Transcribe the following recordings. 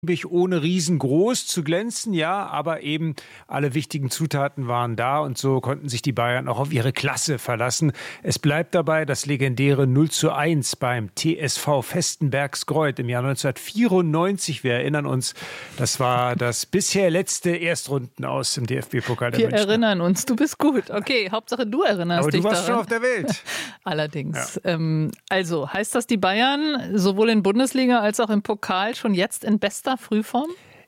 ohne riesengroß zu glänzen, ja, aber eben alle wichtigen Zutaten waren da und so konnten sich die Bayern auch auf ihre Klasse verlassen. Es bleibt dabei das legendäre 0:1 beim TSV Vestenbergsgreuth im Jahr 1994. Wir erinnern uns, das war das bisher letzte Erstrundenaus im DFB-Pokal der Münchner. Wir erinnern uns, du bist gut. Okay, Hauptsache du erinnerst dich daran. Aber du warst schon auf der Welt. Allerdings. Ja. Also, heißt das, die Bayern sowohl in Bundesliga als auch im Pokal schon jetzt in bester Frühform?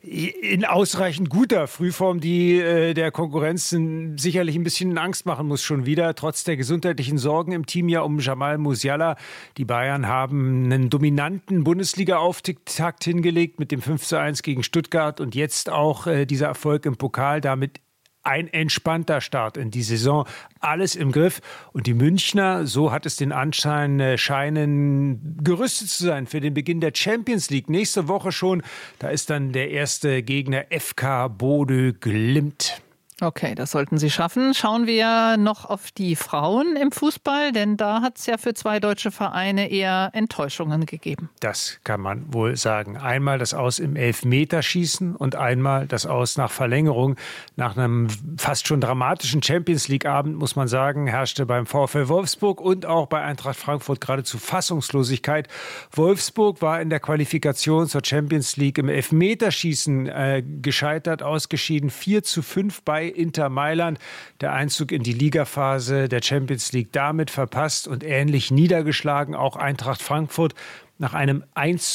In ausreichend guter Frühform, die der Konkurrenz sicherlich ein bisschen Angst machen muss schon wieder, trotz der gesundheitlichen Sorgen im Team ja um Jamal Musiala. Die Bayern haben einen dominanten Bundesliga-Auftakt hingelegt mit dem 5:1 gegen Stuttgart und jetzt auch dieser Erfolg im Pokal, damit ein entspannter Start in die Saison, alles im Griff. Und die Münchner, so hat es den Anschein, scheinen gerüstet zu sein für den Beginn der Champions League. Nächste Woche schon, da ist dann der erste Gegner FK Bodø Glimt. Okay, das sollten sie schaffen. Schauen wir noch auf die Frauen im Fußball, denn da hat es ja für 2 deutsche Vereine eher Enttäuschungen gegeben. Das kann man wohl sagen. Einmal das Aus im Elfmeterschießen und einmal das Aus nach Verlängerung. Nach einem fast schon dramatischen Champions-League-Abend, muss man sagen, herrschte beim VfL Wolfsburg und auch bei Eintracht Frankfurt geradezu Fassungslosigkeit. Wolfsburg war in der Qualifikation zur Champions League im Elfmeterschießen gescheitert, ausgeschieden 4:5 bei Inter Mailand. Der Einzug in die Ligaphase der Champions League damit verpasst und ähnlich niedergeschlagen auch Eintracht Frankfurt nach einem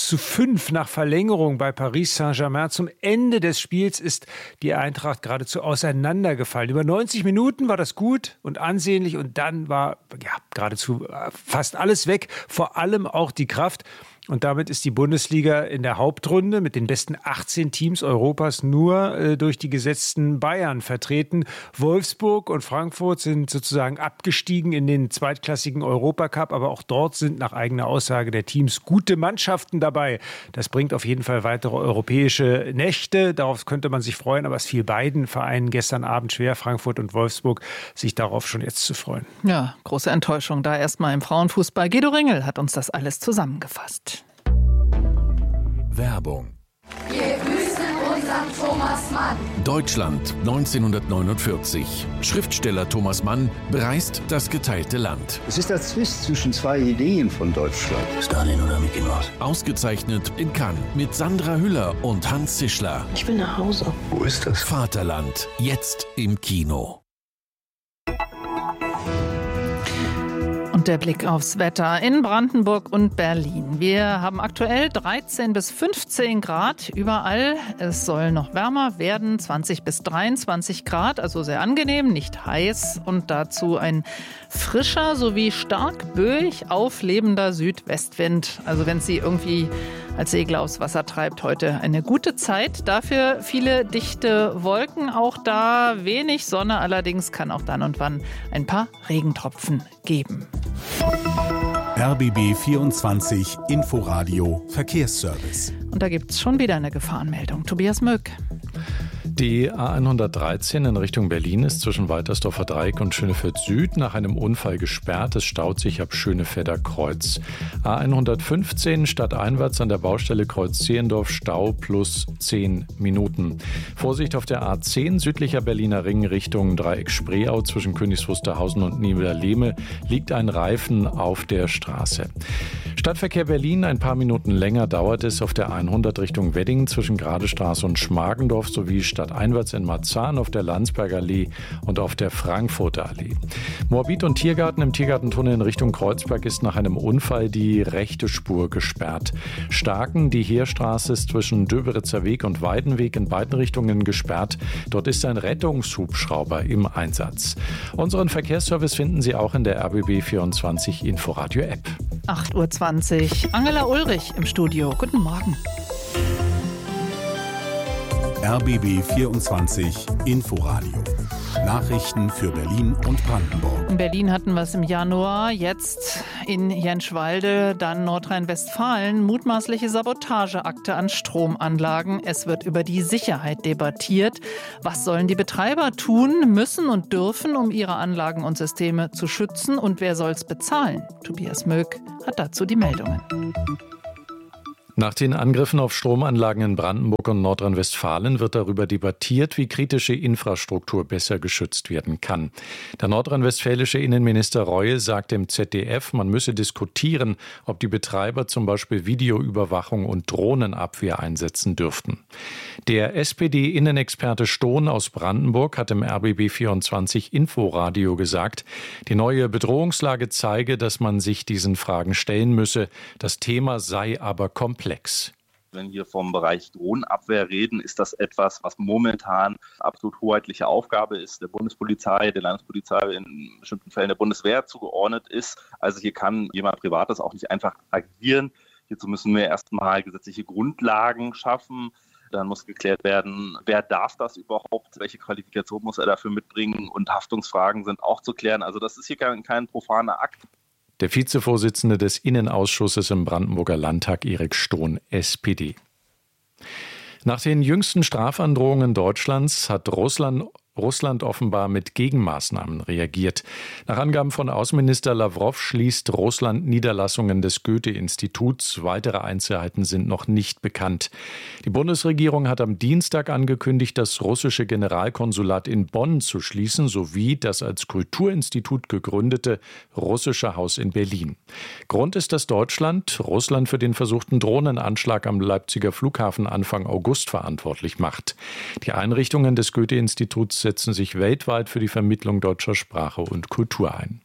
1:5 nach Verlängerung bei Paris Saint-Germain. Zum Ende des Spiels ist die Eintracht geradezu auseinandergefallen. Über 90 Minuten war das gut und ansehnlich und dann war geradezu fast alles weg, vor allem auch die Kraft. Und damit ist die Bundesliga in der Hauptrunde mit den besten 18 Teams Europas nur durch die gesetzten Bayern vertreten. Wolfsburg und Frankfurt sind sozusagen abgestiegen in den zweitklassigen Europacup, aber auch dort sind nach eigener Aussage der Teams gute Mannschaften dabei. Das bringt auf jeden Fall weitere europäische Nächte. Darauf könnte man sich freuen, aber es fiel beiden Vereinen gestern Abend schwer, Frankfurt und Wolfsburg, sich darauf schon jetzt zu freuen. Ja, große Enttäuschung da erstmal im Frauenfußball. Guido Ringel hat uns das alles zusammengefasst. Werbung. Wir grüßen unseren Thomas Mann. Deutschland 1949. Schriftsteller Thomas Mann bereist das geteilte Land. Es ist der Zwist zwischen 2 Ideen von Deutschland. Stalin oder Mickey Mouse. Ausgezeichnet in Cannes mit Sandra Hüller und Hans Zischler. Ich will nach Hause. Wo ist das? Vaterland. Jetzt im Kino. Und der Blick aufs Wetter in Brandenburg und Berlin. Wir haben aktuell 13 bis 15 Grad überall. Es soll noch wärmer werden, 20 bis 23 Grad, also sehr angenehm, nicht heiß. Und dazu ein frischer sowie stark böig auflebender Südwestwind. Also wenn Sie irgendwie als Segler aufs Wasser treibt, heute eine gute Zeit. Dafür viele dichte Wolken, auch da wenig Sonne. Allerdings kann auch dann und wann ein paar Regentropfen geben. RBB 24 Inforadio Verkehrsservice. Und da gibt es schon wieder eine Gefahrenmeldung. Tobias Möck. Die A113 in Richtung Berlin ist zwischen Waltersdorfer Dreieck und Schönefeld Süd nach einem Unfall gesperrt. Es staut sich ab Schönefelder Kreuz. A115 stadteinwärts an der Baustelle Kreuz Zehlendorf Stau plus 10 Minuten. Vorsicht auf der A10 südlicher Berliner Ring Richtung Dreieck Spreeau zwischen Königs Wusterhausen und Niederlehme liegt ein Reifen auf der Straße. Stadtverkehr Berlin, ein paar Minuten länger dauert es auf der 100 Richtung Wedding zwischen Gradestraße und Schmargendorf sowie stadteinwärts in Marzahn auf der Landsberger Allee und auf der Frankfurter Allee. Moabit und Tiergarten im Tiergartentunnel in Richtung Kreuzberg ist nach einem Unfall die rechte Spur gesperrt. Starken, die Heerstraße ist zwischen Döberitzer Weg und Weidenweg in beiden Richtungen gesperrt. Dort ist ein Rettungshubschrauber im Einsatz. Unseren Verkehrsservice finden Sie auch in der RBB 24 Inforadio App. 8:20 Uhr. Angela Ulrich im Studio. Guten Morgen. RBB 24 Inforadio. Nachrichten für Berlin und Brandenburg. In Berlin hatten wir es im Januar, jetzt in Jenschwalde, dann Nordrhein-Westfalen, mutmaßliche Sabotageakte an Stromanlagen. Es wird über die Sicherheit debattiert. Was sollen die Betreiber tun, müssen und dürfen, um ihre Anlagen und Systeme zu schützen? Und wer soll es bezahlen? Tobias Möck hat dazu die Meldungen. Nach den Angriffen auf Stromanlagen in Brandenburg und Nordrhein-Westfalen wird darüber debattiert, wie kritische Infrastruktur besser geschützt werden kann. Der nordrhein-westfälische Innenminister Reul sagt im ZDF, man müsse diskutieren, ob die Betreiber zum Beispiel Videoüberwachung und Drohnenabwehr einsetzen dürften. Der SPD-Innenexperte Stohn aus Brandenburg hat im RBB24 Inforadio gesagt, die neue Bedrohungslage zeige, dass man sich diesen Fragen stellen müsse. Das Thema sei aber komplex. Wenn wir vom Bereich Drohnenabwehr reden, ist das etwas, was momentan absolut hoheitliche Aufgabe ist, der Bundespolizei, der Landespolizei, in bestimmten Fällen der Bundeswehr zugeordnet ist. Also hier kann jemand Privates auch nicht einfach agieren. Hierzu müssen wir erstmal gesetzliche Grundlagen schaffen. Dann muss geklärt werden, wer darf das überhaupt, welche Qualifikation muss er dafür mitbringen, und Haftungsfragen sind auch zu klären. Also das ist hier kein profaner Akt. Der Vizevorsitzende des Innenausschusses im Brandenburger Landtag, Erik Stohn, SPD. Nach den jüngsten Strafandrohungen Deutschlands hat Russland offenbar mit Gegenmaßnahmen reagiert. Nach Angaben von Außenminister Lawrow schließt Russland Niederlassungen des Goethe-Instituts. Weitere Einzelheiten sind noch nicht bekannt. Die Bundesregierung hat am Dienstag angekündigt, das russische Generalkonsulat in Bonn zu schließen, sowie das als Kulturinstitut gegründete Russische Haus in Berlin. Grund ist, dass Deutschland Russland für den versuchten Drohnenanschlag am Leipziger Flughafen Anfang August verantwortlich macht. Die Einrichtungen des Goethe-Instituts setzen sich weltweit für die Vermittlung deutscher Sprache und Kultur ein.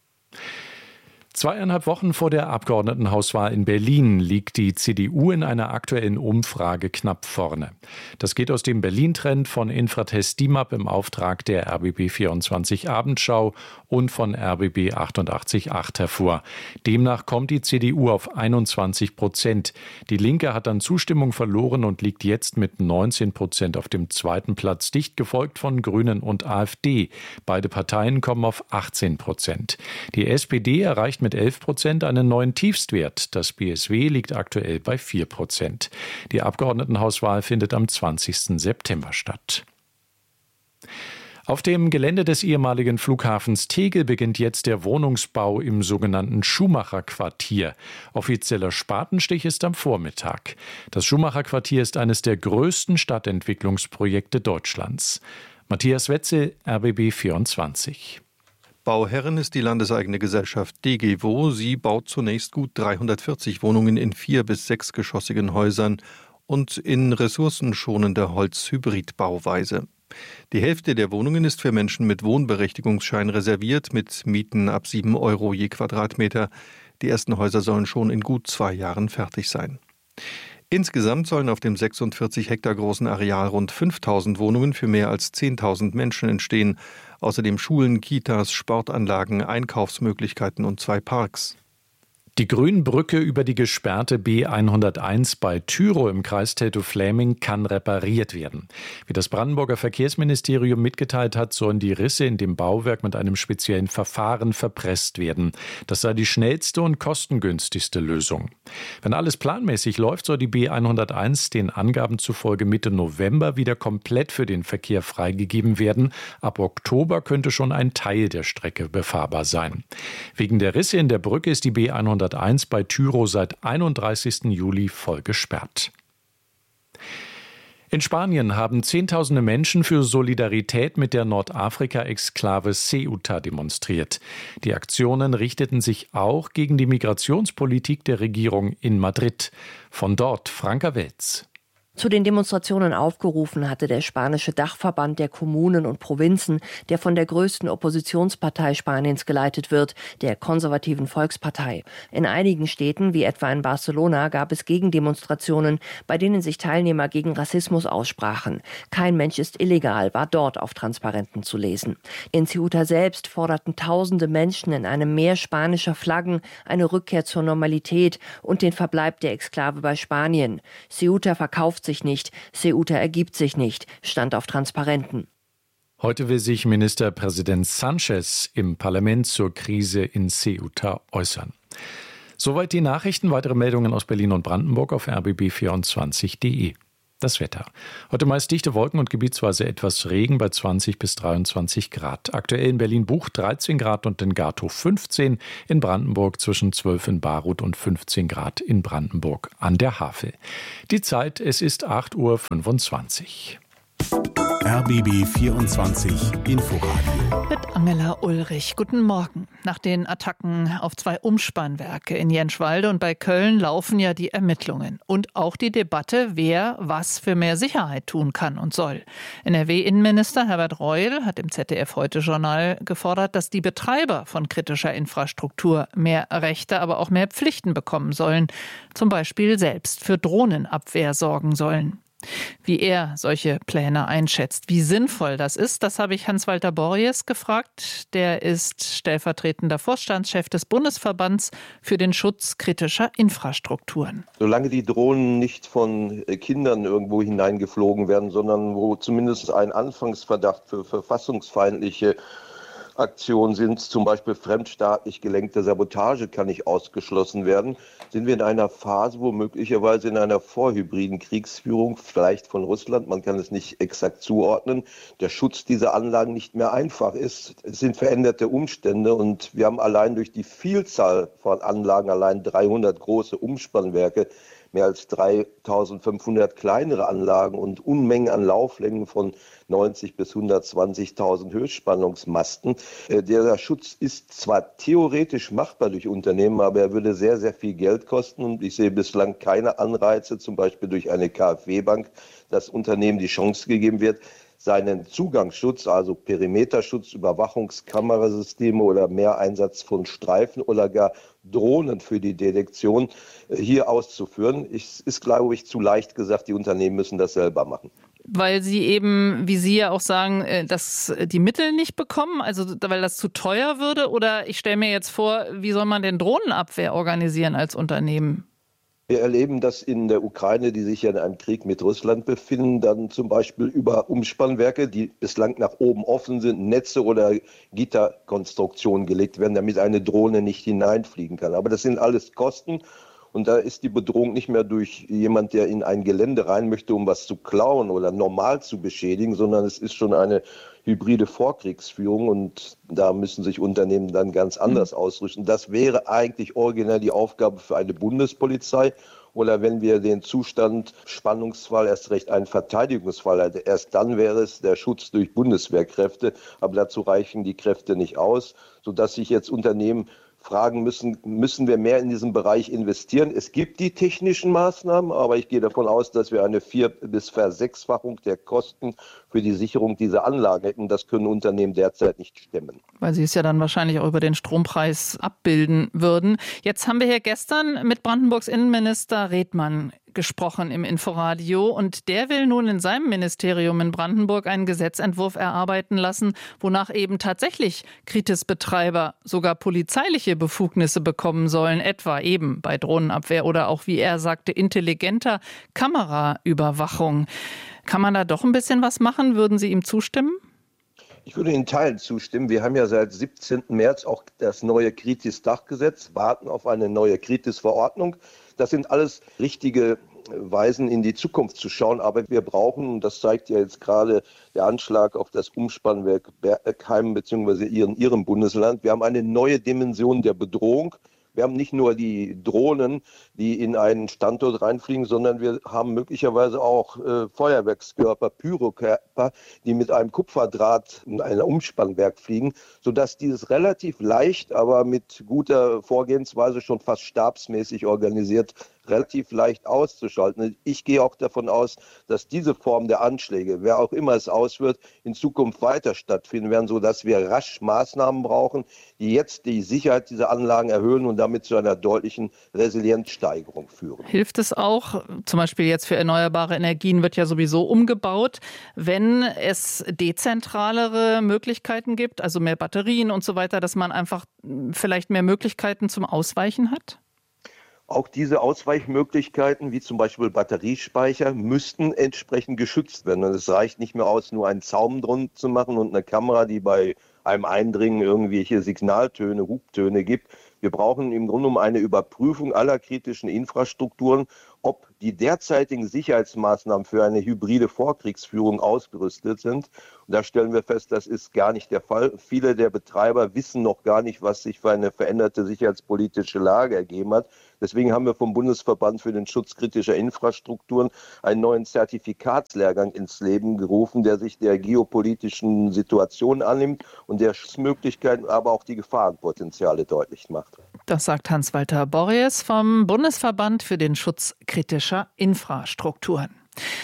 2,5 Wochen vor der Abgeordnetenhauswahl in Berlin liegt die CDU in einer aktuellen Umfrage knapp vorne. Das geht aus dem Berlin-Trend von Infratest DIMAP im Auftrag der RBB24 Abendschau und von RBB 88.8 hervor. Demnach kommt die CDU auf 21%. Die Linke hat an Zustimmung verloren und liegt jetzt mit 19% auf dem zweiten Platz, dicht gefolgt von Grünen und AfD. Beide Parteien kommen auf 18%. Die SPD erreicht mit 11% einen neuen Tiefstwert. Das BSW liegt aktuell bei 4%. Die Abgeordnetenhauswahl findet am 20. September statt. Auf dem Gelände des ehemaligen Flughafens Tegel beginnt jetzt der Wohnungsbau im sogenannten Schumacher-Quartier. Offizieller Spatenstich ist am Vormittag. Das Schumacher-Quartier ist eines der größten Stadtentwicklungsprojekte Deutschlands. Matthias Wetzel, RBB 24. Bauherrin ist die landeseigene Gesellschaft DGWO. Sie baut zunächst gut 340 Wohnungen in 4- bis 6-geschossigen Häusern und in ressourcenschonender Holzhybridbauweise. Die Hälfte der Wohnungen ist für Menschen mit Wohnberechtigungsschein reserviert, mit Mieten ab 7 € je Quadratmeter. Die ersten Häuser sollen schon in gut 2 Jahren fertig sein. Insgesamt sollen auf dem 46 Hektar großen Areal rund 5.000 Wohnungen für mehr als 10.000 Menschen entstehen. Außerdem Schulen, Kitas, Sportanlagen, Einkaufsmöglichkeiten und 2 Parks. Die Grünbrücke über die gesperrte B101 bei Tyrow im Kreis Teltow-Fläming kann repariert werden. Wie das Brandenburger Verkehrsministerium mitgeteilt hat, sollen die Risse in dem Bauwerk mit einem speziellen Verfahren verpresst werden. Das sei die schnellste und kostengünstigste Lösung. Wenn alles planmäßig läuft, soll die B101 den Angaben zufolge Mitte November wieder komplett für den Verkehr freigegeben werden. Ab Oktober könnte schon ein Teil der Strecke befahrbar sein. Wegen der Risse in der Brücke ist die B101 bei Tyrow seit 31. Juli voll gesperrt. In Spanien haben Zehntausende Menschen für Solidarität mit der Nordafrika-Exklave Ceuta demonstriert. Die Aktionen richteten sich auch gegen die Migrationspolitik der Regierung in Madrid. Von dort Franka Welz. Zu den Demonstrationen aufgerufen hatte der spanische Dachverband der Kommunen und Provinzen, der von der größten Oppositionspartei Spaniens geleitet wird, der konservativen Volkspartei. In einigen Städten, wie etwa in Barcelona, gab es Gegendemonstrationen, bei denen sich Teilnehmer gegen Rassismus aussprachen. Kein Mensch ist illegal, war dort auf Transparenten zu lesen. In Ceuta selbst forderten tausende Menschen in einem Meer spanischer Flaggen eine Rückkehr zur Normalität und den Verbleib der Exklave bei Spanien. Ceuta verkauft sich nicht, Ceuta ergibt sich nicht, stand auf Transparenten. Heute will sich Ministerpräsident Sánchez im Parlament zur Krise in Ceuta äußern. Soweit die Nachrichten. Weitere Meldungen aus Berlin und Brandenburg auf rbb24.de. Das Wetter. Heute meist dichte Wolken und gebietsweise etwas Regen bei 20 bis 23 Grad. Aktuell in Berlin-Bucht 13 Grad und in Gatow 15. In Brandenburg zwischen 12 in Baruth und 15 Grad in Brandenburg an der Havel. Die Zeit, es ist 8:25 Uhr. RBB 24 Inforadio. Mit Angela Ulrich. Guten Morgen. Nach den Attacken auf 2 Umspannwerke in Jenschwalde und bei Köln laufen ja die Ermittlungen. Und auch die Debatte, wer was für mehr Sicherheit tun kann und soll. NRW-Innenminister Herbert Reul hat im ZDF-Heute-Journal gefordert, dass die Betreiber von kritischer Infrastruktur mehr Rechte, aber auch mehr Pflichten bekommen sollen. Zum Beispiel selbst für Drohnenabwehr sorgen sollen. Wie er solche Pläne einschätzt, wie sinnvoll das ist, das habe ich Hans-Walter Borries gefragt. Der ist stellvertretender Vorstandschef des Bundesverbands für den Schutz kritischer Infrastrukturen. Solange die Drohnen nicht von Kindern irgendwo hineingeflogen werden, sondern wo zumindest ein Anfangsverdacht für verfassungsfeindliche Aktionen sind, zum Beispiel fremdstaatlich gelenkte Sabotage, kann nicht ausgeschlossen werden, sind wir in einer Phase, wo möglicherweise in einer vorhybriden Kriegsführung, vielleicht von Russland, man kann es nicht exakt zuordnen, der Schutz dieser Anlagen nicht mehr einfach ist. Es sind veränderte Umstände und wir haben allein durch die Vielzahl von Anlagen, allein 300 große Umspannwerke, mehr als 3.500 kleinere Anlagen und Unmengen an Lauflängen von 90 bis 120.000 Höchstspannungsmasten. Der Schutz ist zwar theoretisch machbar durch Unternehmen, aber er würde sehr, sehr viel Geld kosten. Und ich sehe bislang keine Anreize, zum Beispiel durch eine KfW-Bank, dass Unternehmen die Chance gegeben wird, seinen Zugangsschutz, also Perimeterschutz, Überwachungskamerasysteme oder mehr Einsatz von Streifen oder gar Drohnen für die Detektion hier auszuführen. Es ist, glaube ich, zu leicht gesagt, die Unternehmen müssen das selber machen. Weil sie eben, wie Sie ja auch sagen, dass die Mittel nicht bekommen, also weil das zu teuer würde? Oder ich stelle mir jetzt vor, wie soll man denn Drohnenabwehr organisieren als Unternehmen? Wir erleben das in der Ukraine, die sich ja in einem Krieg mit Russland befinden, dann zum Beispiel über Umspannwerke, die bislang nach oben offen sind, Netze oder Gitterkonstruktionen gelegt werden, damit eine Drohne nicht hineinfliegen kann. Aber das sind alles Kosten. Und da ist die Bedrohung nicht mehr durch jemand, der in ein Gelände rein möchte, um was zu klauen oder normal zu beschädigen, sondern es ist schon eine hybride Vorkriegsführung und da müssen sich Unternehmen dann ganz anders ausrüsten. Das wäre eigentlich originell die Aufgabe für eine Bundespolizei. Oder wenn wir den Zustand Spannungsfall, erst recht einen Verteidigungsfall hätten, erst dann wäre es der Schutz durch Bundeswehrkräfte. Aber dazu reichen die Kräfte nicht aus, sodass sich jetzt Unternehmen fragen müssen wir mehr in diesem Bereich investieren? Es gibt die technischen Maßnahmen, aber ich gehe davon aus, dass wir eine 4- bis Versechsfachung der Kosten für die Sicherung dieser Anlagen hätten. Das können Unternehmen derzeit nicht stemmen. Weil sie es ja dann wahrscheinlich auch über den Strompreis abbilden würden. Jetzt haben wir hier gestern mit Brandenburgs Innenminister Redmann gesprochen im Inforadio und der will nun in seinem Ministerium in Brandenburg einen Gesetzentwurf erarbeiten lassen, wonach eben tatsächlich Kritisbetreiber sogar polizeiliche Befugnisse bekommen sollen, etwa eben bei Drohnenabwehr oder auch, wie er sagte, intelligenter Kameraüberwachung. Kann man da doch ein bisschen was machen? Würden Sie ihm zustimmen? Ich würde in Teilen zustimmen. Wir haben ja seit 17. März auch das neue Kritis-Dachgesetz, warten auf eine neue Kritis-Verordnung. Das sind alles richtige Weisen, in die Zukunft zu schauen. Aber wir brauchen, und das zeigt ja jetzt gerade der Anschlag auf das Umspannwerk Bergheim bzw. Ihrem Bundesland, wir haben eine neue Dimension der Bedrohung. Wir haben nicht nur die Drohnen, die in einen Standort reinfliegen, sondern wir haben möglicherweise auch Feuerwerkskörper, Pyrokörper, die mit einem Kupferdraht in ein Umspannwerk fliegen, sodass dieses relativ leicht, aber mit guter Vorgehensweise schon fast stabsmäßig organisiert, relativ leicht auszuschalten. Ich gehe auch davon aus, dass diese Form der Anschläge, wer auch immer es ausführt, in Zukunft weiter stattfinden werden, sodass wir rasch Maßnahmen brauchen, die jetzt die Sicherheit dieser Anlagen erhöhen und damit zu einer deutlichen Resilienzsteigerung führen. Hilft es auch, zum Beispiel jetzt für erneuerbare Energien wird ja sowieso umgebaut, wenn es dezentralere Möglichkeiten gibt, also mehr Batterien und so weiter, dass man einfach vielleicht mehr Möglichkeiten zum Ausweichen hat? Auch diese Ausweichmöglichkeiten, wie zum Beispiel Batteriespeicher, müssten entsprechend geschützt werden. Und es reicht nicht mehr aus, nur einen Zaun drum zu machen und eine Kamera, die bei einem Eindringen irgendwelche Signaltöne, Hubtöne gibt. Wir brauchen im Grunde genommen eine Überprüfung aller kritischen Infrastrukturen ob die derzeitigen Sicherheitsmaßnahmen für eine hybride Vorkriegsführung ausgerüstet sind. Und da stellen wir fest, das ist gar nicht der Fall. Viele der Betreiber wissen noch gar nicht, was sich für eine veränderte sicherheitspolitische Lage ergeben hat. Deswegen haben wir vom Bundesverband für den Schutz kritischer Infrastrukturen einen neuen Zertifikatslehrgang ins Leben gerufen, der sich der geopolitischen Situation annimmt und der Schutzmöglichkeiten, aber auch die Gefahrenpotenziale deutlich macht. Das sagt Hans-Walter Borries vom Bundesverband für den Schutz kritischer Infrastrukturen.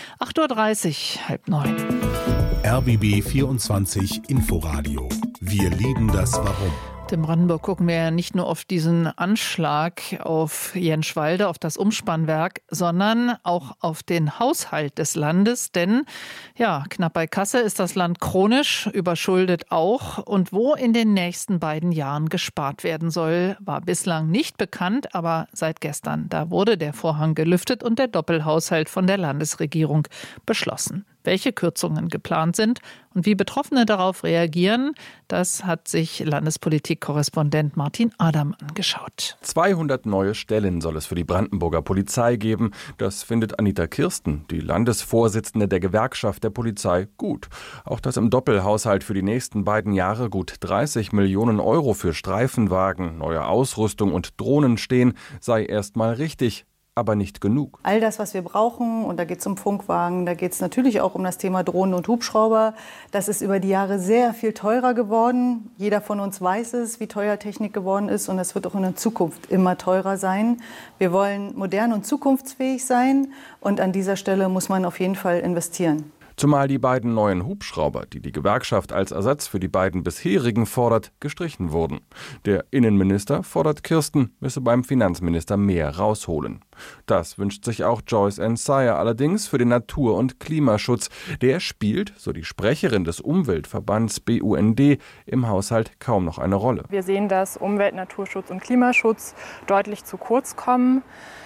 8.30 Uhr, 8:30. RBB 24 Inforadio. Wir lieben das Warum. In Brandenburg gucken wir ja nicht nur auf diesen Anschlag auf Jenschwalde, auf das Umspannwerk, sondern auch auf den Haushalt des Landes. Denn ja, knapp bei Kasse ist das Land chronisch, überschuldet auch. Und wo in den nächsten beiden Jahren gespart werden soll, war bislang nicht bekannt. Aber seit gestern, da wurde der Vorhang gelüftet und der Doppelhaushalt von der Landesregierung beschlossen. Welche Kürzungen geplant sind und wie Betroffene darauf reagieren, das hat sich Landespolitik-Korrespondent Martin Adam angeschaut. 200 neue Stellen soll es für die Brandenburger Polizei geben. Das findet Anita Kirsten, die Landesvorsitzende der Gewerkschaft der Polizei, gut. Auch dass im Doppelhaushalt für die nächsten beiden Jahre gut 30 Millionen Euro für Streifenwagen, neue Ausrüstung und Drohnen stehen, sei erstmal richtig. Aber nicht genug. All das, was wir brauchen, und da geht es um Funkwagen, da geht es natürlich auch um das Thema Drohnen und Hubschrauber, das ist über die Jahre sehr viel teurer geworden. Jeder von uns weiß es, wie teuer Technik geworden ist, und das wird auch in der Zukunft immer teurer sein. Wir wollen modern und zukunftsfähig sein, und an dieser Stelle muss man auf jeden Fall investieren. Zumal die beiden neuen Hubschrauber, die die Gewerkschaft als Ersatz für die beiden bisherigen fordert, gestrichen wurden. Der Innenminister fordert, Kirsten müsse beim Finanzminister mehr rausholen. Das wünscht sich auch Joyce Ensire allerdings für den Natur- und Klimaschutz. Der spielt, so die Sprecherin des Umweltverbands BUND, im Haushalt kaum noch eine Rolle. Wir sehen, dass Umwelt-, Naturschutz und Klimaschutz deutlich zu kurz kommen.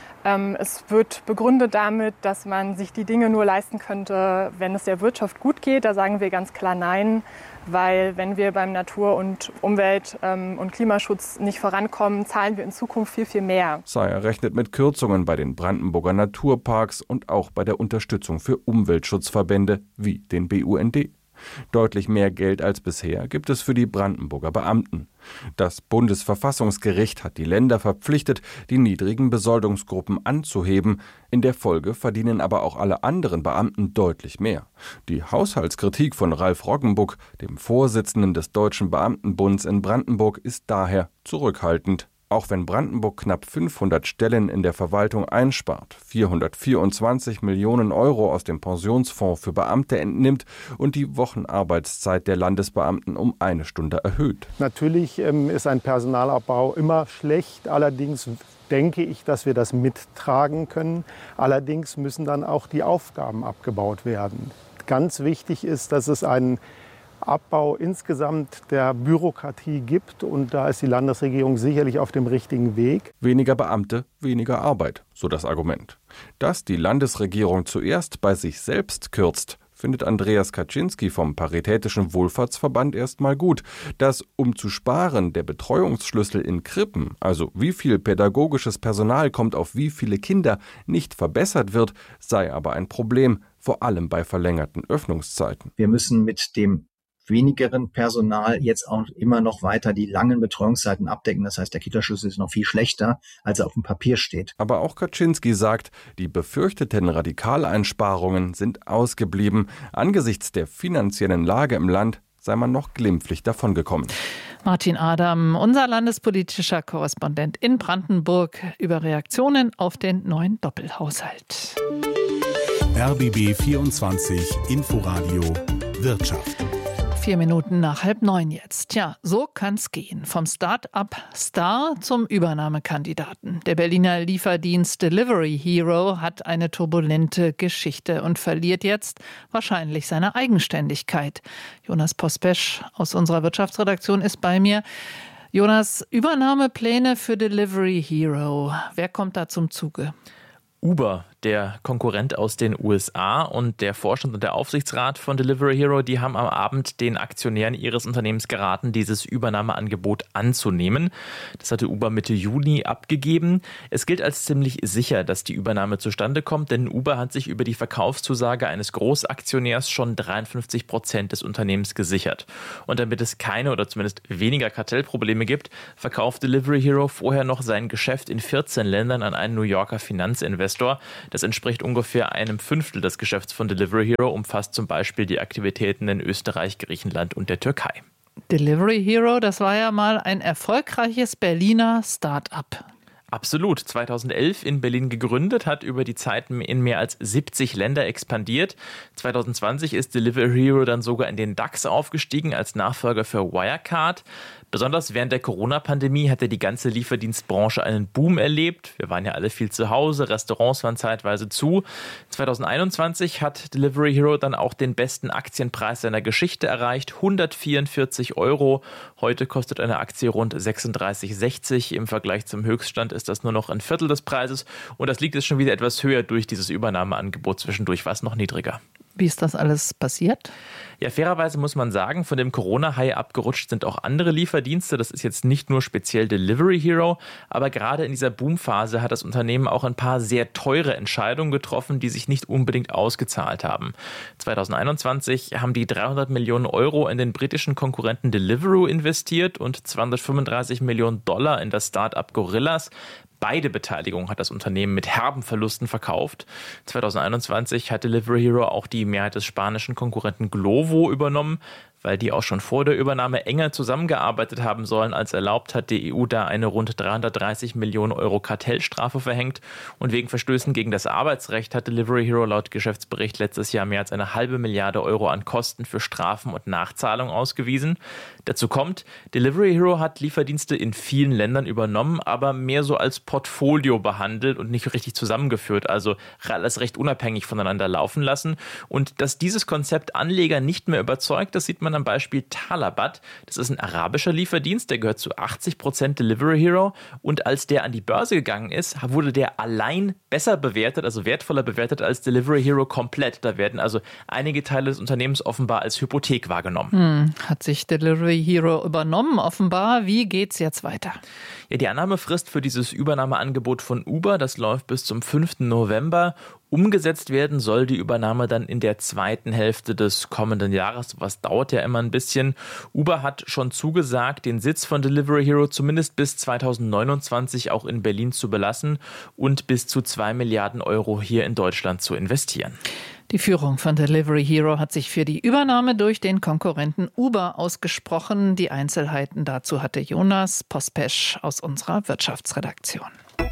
Es wird begründet damit, dass man sich die Dinge nur leisten könnte, wenn es der Wirtschaft gut geht. Da sagen wir ganz klar nein, weil wenn wir beim Natur- und Umwelt- und Klimaschutz nicht vorankommen, zahlen wir in Zukunft viel, viel mehr. Sayer rechnet mit Kürzungen bei den Brandenburger Naturparks und auch bei der Unterstützung für Umweltschutzverbände wie den BUND. Deutlich mehr Geld als bisher gibt es für die Brandenburger Beamten. Das Bundesverfassungsgericht hat die Länder verpflichtet, die niedrigen Besoldungsgruppen anzuheben. In der Folge verdienen aber auch alle anderen Beamten deutlich mehr. Die Haushaltskritik von Ralf Roggenbuck, dem Vorsitzenden des Deutschen Beamtenbunds in Brandenburg, ist daher zurückhaltend. Auch wenn Brandenburg knapp 500 Stellen in der Verwaltung einspart, 424 Millionen Euro aus dem Pensionsfonds für Beamte entnimmt und die Wochenarbeitszeit der Landesbeamten um 1 Stunde erhöht. Natürlich ist ein Personalabbau immer schlecht, allerdings denke ich, dass wir das mittragen können. Allerdings müssen dann auch die Aufgaben abgebaut werden. Ganz wichtig ist, dass es einen Abbau insgesamt der Bürokratie gibt, und da ist die Landesregierung sicherlich auf dem richtigen Weg. Weniger Beamte, weniger Arbeit, so das Argument. Dass die Landesregierung zuerst bei sich selbst kürzt, findet Andreas Kaczynski vom Paritätischen Wohlfahrtsverband erstmal gut. Dass, um zu sparen, der Betreuungsschlüssel in Krippen, also wie viel pädagogisches Personal kommt auf wie viele Kinder, nicht verbessert wird, sei aber ein Problem, vor allem bei verlängerten Öffnungszeiten. Wir müssen mit dem wenigeren Personal jetzt auch immer noch weiter die langen Betreuungszeiten abdecken. Das heißt, der Kitaschlüssel ist noch viel schlechter, als er auf dem Papier steht. Aber auch Kaczynski sagt, die befürchteten Radikaleinsparungen sind ausgeblieben. Angesichts der finanziellen Lage im Land sei man noch glimpflich davongekommen. Martin Adam, unser landespolitischer Korrespondent in Brandenburg, über Reaktionen auf den neuen Doppelhaushalt. RBB 24 Inforadio Wirtschaft. 4 Minuten nach 8:30 jetzt. Tja, so kann's gehen. Vom Start-up-Star zum Übernahmekandidaten. Der Berliner Lieferdienst Delivery Hero hat eine turbulente Geschichte und verliert jetzt wahrscheinlich seine Eigenständigkeit. Jonas Pospesch aus unserer Wirtschaftsredaktion ist bei mir. Jonas, Übernahmepläne für Delivery Hero. Wer kommt da zum Zuge? Uber, der Konkurrent aus den USA. Und der Vorstand und der Aufsichtsrat von Delivery Hero, die haben am Abend den Aktionären ihres Unternehmens geraten, dieses Übernahmeangebot anzunehmen. Das hatte Uber Mitte Juni abgegeben. Es gilt als ziemlich sicher, dass die Übernahme zustande kommt, denn Uber hat sich über die Verkaufszusage eines Großaktionärs schon 53% des Unternehmens gesichert. Und damit es keine oder zumindest weniger Kartellprobleme gibt, verkauft Delivery Hero vorher noch sein Geschäft in 14 Ländern an einen New Yorker Finanzinvestor. Das entspricht ungefähr 1/5 des Geschäfts von Delivery Hero, umfasst zum Beispiel die Aktivitäten in Österreich, Griechenland und der Türkei. Delivery Hero, das war ja mal ein erfolgreiches Berliner Start-up. Absolut. 2011 in Berlin gegründet, hat über die Zeit in mehr als 70 Länder expandiert. 2020 ist Delivery Hero dann sogar in den DAX aufgestiegen als Nachfolger für Wirecard. Besonders während der Corona-Pandemie hatte die ganze Lieferdienstbranche einen Boom erlebt. Wir waren ja alle viel zu Hause, Restaurants waren zeitweise zu. 2021 hat Delivery Hero dann auch den besten Aktienpreis seiner Geschichte erreicht, 144 €. Heute kostet eine Aktie rund 36,60. Im Vergleich zum Höchststand ist das nur noch ein Viertel des Preises. Und das liegt jetzt schon wieder etwas höher durch dieses Übernahmeangebot. Zwischendurch war es noch niedriger. Wie ist das alles passiert? Ja, fairerweise muss man sagen, von dem Corona-High abgerutscht sind auch andere Lieferdienste. Das ist jetzt nicht nur speziell Delivery Hero, aber gerade in dieser Boomphase hat das Unternehmen auch ein paar sehr teure Entscheidungen getroffen, die sich nicht unbedingt ausgezahlt haben. 2021 haben die 300 Millionen € in den britischen Konkurrenten Deliveroo investiert und 235 Millionen $ in das Start-up Gorillas. Beide Beteiligungen hat das Unternehmen mit herben Verlusten verkauft. 2021 hat Delivery Hero auch die Mehrheit des spanischen Konkurrenten Glovo übernommen. Weil die auch schon vor der Übernahme enger zusammengearbeitet haben sollen als erlaubt, hat die EU da eine rund 330 Millionen € Kartellstrafe verhängt. Und wegen Verstößen gegen das Arbeitsrecht hat Delivery Hero laut Geschäftsbericht letztes Jahr mehr als 1,5 Milliarde € an Kosten für Strafen und Nachzahlungen ausgewiesen. Dazu kommt, Delivery Hero hat Lieferdienste in vielen Ländern übernommen, aber mehr so als Portfolio behandelt und nicht richtig zusammengeführt, also alles recht unabhängig voneinander laufen lassen. Und dass dieses Konzept Anleger nicht mehr überzeugt, das sieht man am Beispiel Talabat. Das ist ein arabischer Lieferdienst, der gehört zu 80% Delivery Hero. Und als der an die Börse gegangen ist, wurde der allein besser bewertet, also wertvoller bewertet als Delivery Hero komplett. Da werden also einige Teile des Unternehmens offenbar als Hypothek wahrgenommen. Hat sich Delivery Hero übernommen, offenbar. Wie geht's jetzt weiter? Ja, die Annahmefrist für dieses Übernahmeangebot von Uber, das läuft bis zum 5. November. Umgesetzt werden soll die Übernahme dann in der zweiten Hälfte des kommenden Jahres. Was dauert ja immer ein bisschen. Uber hat schon zugesagt, den Sitz von Delivery Hero zumindest bis 2029 auch in Berlin zu belassen und bis zu 2 Milliarden € hier in Deutschland zu investieren. Die Führung von Delivery Hero hat sich für die Übernahme durch den Konkurrenten Uber ausgesprochen. Die Einzelheiten dazu hatte Jonas Pospesch aus unserer Wirtschaftsredaktion.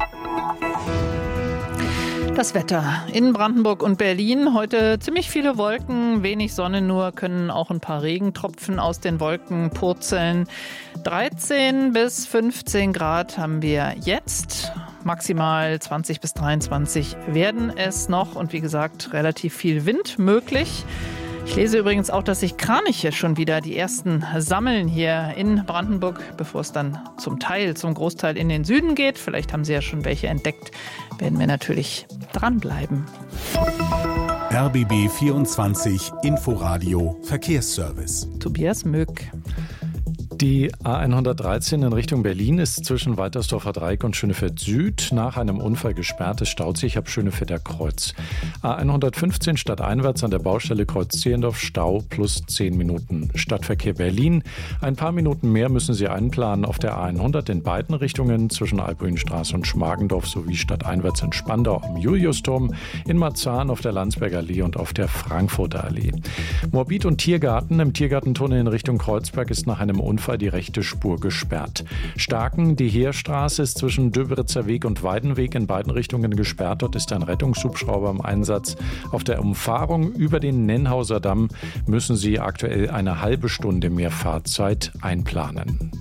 Das Wetter in Brandenburg und Berlin. Heute ziemlich viele Wolken, wenig Sonne nur, können auch ein paar Regentropfen aus den Wolken purzeln. 13 bis 15 Grad haben wir jetzt. Maximal 20 bis 23 werden es noch. Und wie gesagt, relativ viel Wind möglich. Ich lese übrigens auch, dass sich Kraniche schon wieder die ersten sammeln hier in Brandenburg, bevor es dann zum Großteil in den Süden geht. Vielleicht haben Sie ja schon welche entdeckt. Werden wir natürlich dranbleiben. RBB 24 Inforadio Verkehrsservice. Tobias Möck. Die A113 in Richtung Berlin ist zwischen Waltersdorfer Dreieck und Schönefeld Süd nach einem Unfall gesperrt. Es staut sich ab Schönefelder Kreuz. A115 stadteinwärts an der Baustelle Kreuz Zehlendorf, Stau plus 10 Minuten. Stadtverkehr Berlin. Ein paar Minuten mehr müssen Sie einplanen auf der A100 in beiden Richtungen zwischen Albuinstraße und Schmargendorf sowie stadteinwärts in Spandau am Juliusturm, in Marzahn auf der Landsberger Allee und auf der Frankfurter Allee. Morbid und Tiergarten. Im Tiergartentunnel in Richtung Kreuzberg ist nach einem Unfall die rechte Spur gesperrt. Starken, die Heerstraße ist zwischen Döberitzer Weg und Weidenweg in beiden Richtungen gesperrt. Dort ist ein Rettungshubschrauber im Einsatz. Auf der Umfahrung über den Nennhauser Damm müssen Sie aktuell eine halbe Stunde mehr Fahrzeit einplanen.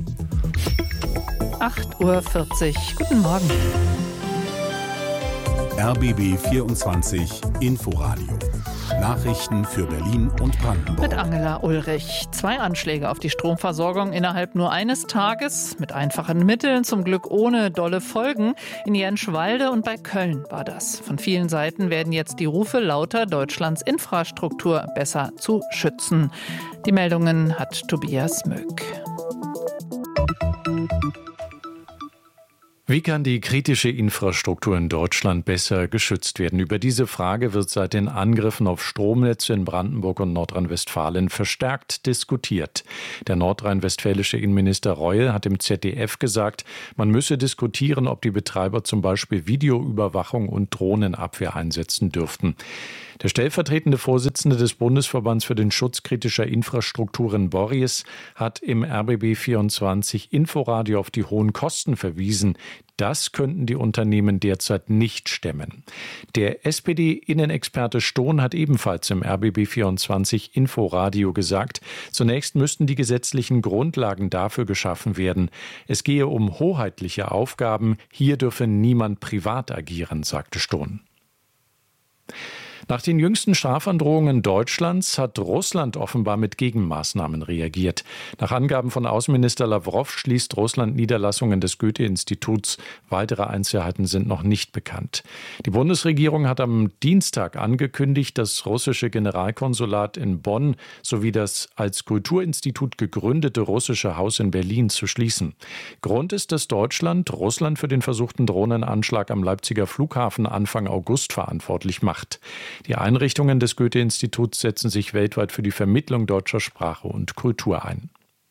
8:40 Uhr. Guten Morgen. RBB 24 Inforadio. Nachrichten für Berlin und Brandenburg. Mit Angela Ulrich. 2 Anschläge auf die Stromversorgung innerhalb nur eines Tages. Mit einfachen Mitteln, zum Glück ohne dolle Folgen. In Jenschwalde und bei Köln war das. Von vielen Seiten werden jetzt die Rufe lauter, Deutschlands Infrastruktur besser zu schützen. Die Meldungen hat Tobias Möck. Wie kann die kritische Infrastruktur in Deutschland besser geschützt werden? Über diese Frage wird seit den Angriffen auf Stromnetze in Brandenburg und Nordrhein-Westfalen verstärkt diskutiert. Der nordrhein-westfälische Innenminister Reul hat im ZDF gesagt, man müsse diskutieren, ob die Betreiber zum Beispiel Videoüberwachung und Drohnenabwehr einsetzen dürften. Der stellvertretende Vorsitzende des Bundesverbands für den Schutz kritischer Infrastrukturen, Boris, hat im RBB24 Inforadio auf die hohen Kosten verwiesen. Das könnten die Unternehmen derzeit nicht stemmen. Der SPD-Innenexperte Stohn hat ebenfalls im RBB24 Inforadio gesagt, zunächst müssten die gesetzlichen Grundlagen dafür geschaffen werden. Es gehe um hoheitliche Aufgaben, hier dürfe niemand privat agieren, sagte Stohn. Nach den jüngsten Strafandrohungen Deutschlands hat Russland offenbar mit Gegenmaßnahmen reagiert. Nach Angaben von Außenminister Lawrow schließt Russland Niederlassungen des Goethe-Instituts. Weitere Einzelheiten sind noch nicht bekannt. Die Bundesregierung hat am Dienstag angekündigt, das russische Generalkonsulat in Bonn sowie das als Kulturinstitut gegründete russische Haus in Berlin zu schließen. Grund ist, dass Deutschland Russland für den versuchten Drohnenanschlag am Leipziger Flughafen Anfang August verantwortlich macht. Die Einrichtungen des Goethe-Instituts setzen sich weltweit für die Vermittlung deutscher Sprache und Kultur ein.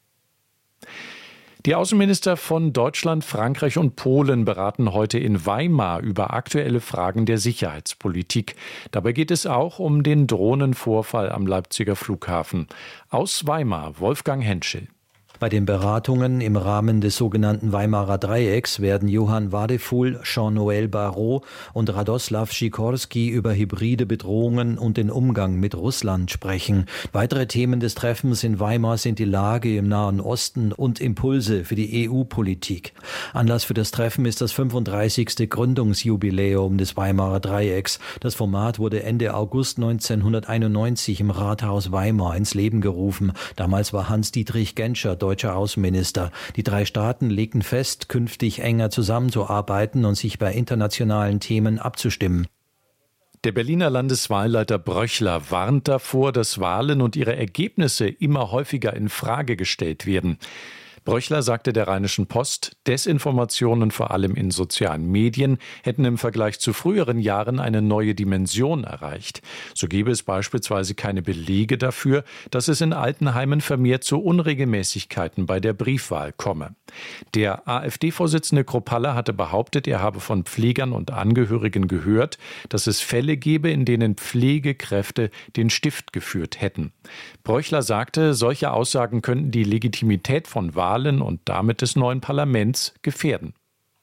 Die Außenminister von Deutschland, Frankreich und Polen beraten heute in Weimar über aktuelle Fragen der Sicherheitspolitik. Dabei geht es auch um den Drohnenvorfall am Leipziger Flughafen. Aus Weimar, Wolfgang Henschel. Bei den Beratungen im Rahmen des sogenannten Weimarer Dreiecks werden Johann Wadefuhl, Jean-Noël Barrot und Radoslav Sikorski über hybride Bedrohungen und den Umgang mit Russland sprechen. Weitere Themen des Treffens in Weimar sind die Lage im Nahen Osten und Impulse für die EU-Politik. Anlass für das Treffen ist das 35. Gründungsjubiläum des Weimarer Dreiecks. Das Format wurde Ende August 1991 im Rathaus Weimar ins Leben gerufen. Damals war Hans-Dietrich Genscher deutscher Außenminister. Die 3 Staaten legten fest, künftig enger zusammenzuarbeiten und sich bei internationalen Themen abzustimmen. Der Berliner Landeswahlleiter Bröchler warnt davor, dass Wahlen und ihre Ergebnisse immer häufiger in Frage gestellt werden. Bröchler sagte der Rheinischen Post, Desinformationen vor allem in sozialen Medien hätten im Vergleich zu früheren Jahren eine neue Dimension erreicht. So gäbe es beispielsweise keine Belege dafür, dass es in Altenheimen vermehrt zu Unregelmäßigkeiten bei der Briefwahl komme. Der AfD-Vorsitzende Kropalla hatte behauptet, er habe von Pflegern und Angehörigen gehört, dass es Fälle gebe, in denen Pflegekräfte den Stift geführt hätten. Bröchler sagte, solche Aussagen könnten die Legitimität von Wahlen und damit des neuen Parlaments gefährden.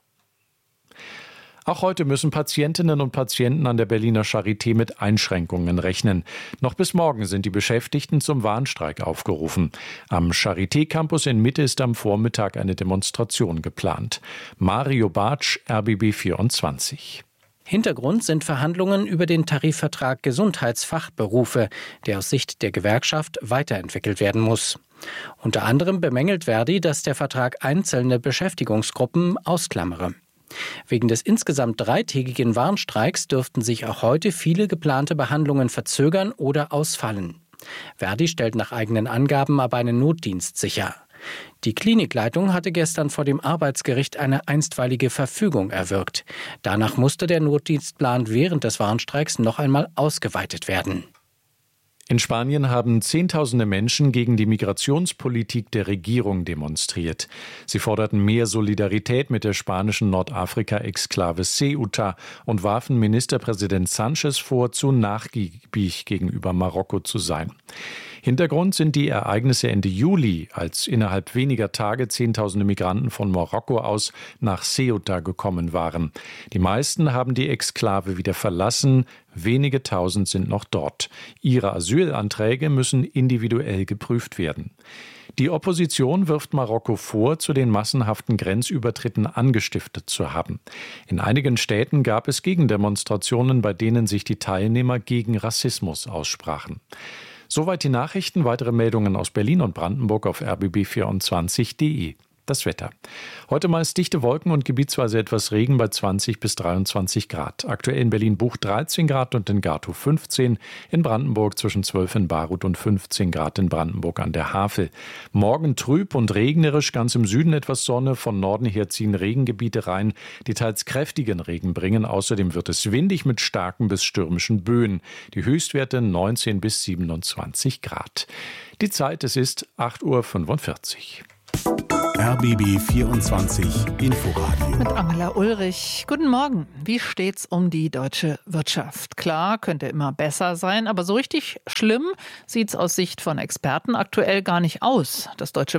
Auch heute müssen Patientinnen und Patienten an der Berliner Charité mit Einschränkungen rechnen. Noch bis morgen sind die Beschäftigten zum Warnstreik aufgerufen. Am Charité-Campus in Mitte ist am Vormittag eine Demonstration geplant. Mario Bartsch, RBB 24. Hintergrund sind Verhandlungen über den Tarifvertrag Gesundheitsfachberufe, der aus Sicht der Gewerkschaft weiterentwickelt werden muss. Unter anderem bemängelt Verdi, dass der Vertrag einzelne Beschäftigungsgruppen ausklammere. Wegen des insgesamt 3-tägigen Warnstreiks dürften sich auch heute viele geplante Behandlungen verzögern oder ausfallen. Verdi stellt nach eigenen Angaben aber einen Notdienst sicher. Die Klinikleitung hatte gestern vor dem Arbeitsgericht eine einstweilige Verfügung erwirkt. Danach musste der Notdienstplan während des Warnstreiks noch einmal ausgeweitet werden. In Spanien haben Zehntausende Menschen gegen die Migrationspolitik der Regierung demonstriert. Sie forderten mehr Solidarität mit der spanischen Nordafrika-Exklave Ceuta und warfen Ministerpräsident Sánchez vor, zu nachgiebig gegenüber Marokko zu sein. Hintergrund sind die Ereignisse Ende Juli, als innerhalb weniger Tage Zehntausende Migranten von Marokko aus nach Ceuta gekommen waren. Die meisten haben die Exklave wieder verlassen, wenige Tausend sind noch dort. Ihre Asylanträge müssen individuell geprüft werden. Die Opposition wirft Marokko vor, zu den massenhaften Grenzübertritten angestiftet zu haben. In einigen Städten gab es Gegendemonstrationen, bei denen sich die Teilnehmer gegen Rassismus aussprachen. Soweit die Nachrichten. Weitere Meldungen aus Berlin und Brandenburg auf rbb24.de. Das Wetter. Heute meist dichte Wolken und gebietsweise etwas Regen bei 20 bis 23 Grad. Aktuell in Berlin-Buch 13 Grad und in Gatow 15. In Brandenburg zwischen 12 in Baruth und 15 Grad in Brandenburg an der Havel. Morgen trüb und regnerisch, ganz im Süden etwas Sonne. Von Norden her ziehen Regengebiete rein, die teils kräftigen Regen bringen. Außerdem wird es windig mit starken bis stürmischen Böen. Die Höchstwerte 19 bis 27 Grad. Die Zeit, es ist 8:45 Uhr. RBB 24 Inforadio. Mit Angela Ulrich. Guten Morgen. Wie steht's um die deutsche Wirtschaft? Klar, könnte immer besser sein, aber so richtig schlimm sieht's aus Sicht von Experten aktuell gar nicht aus. Das Deutsche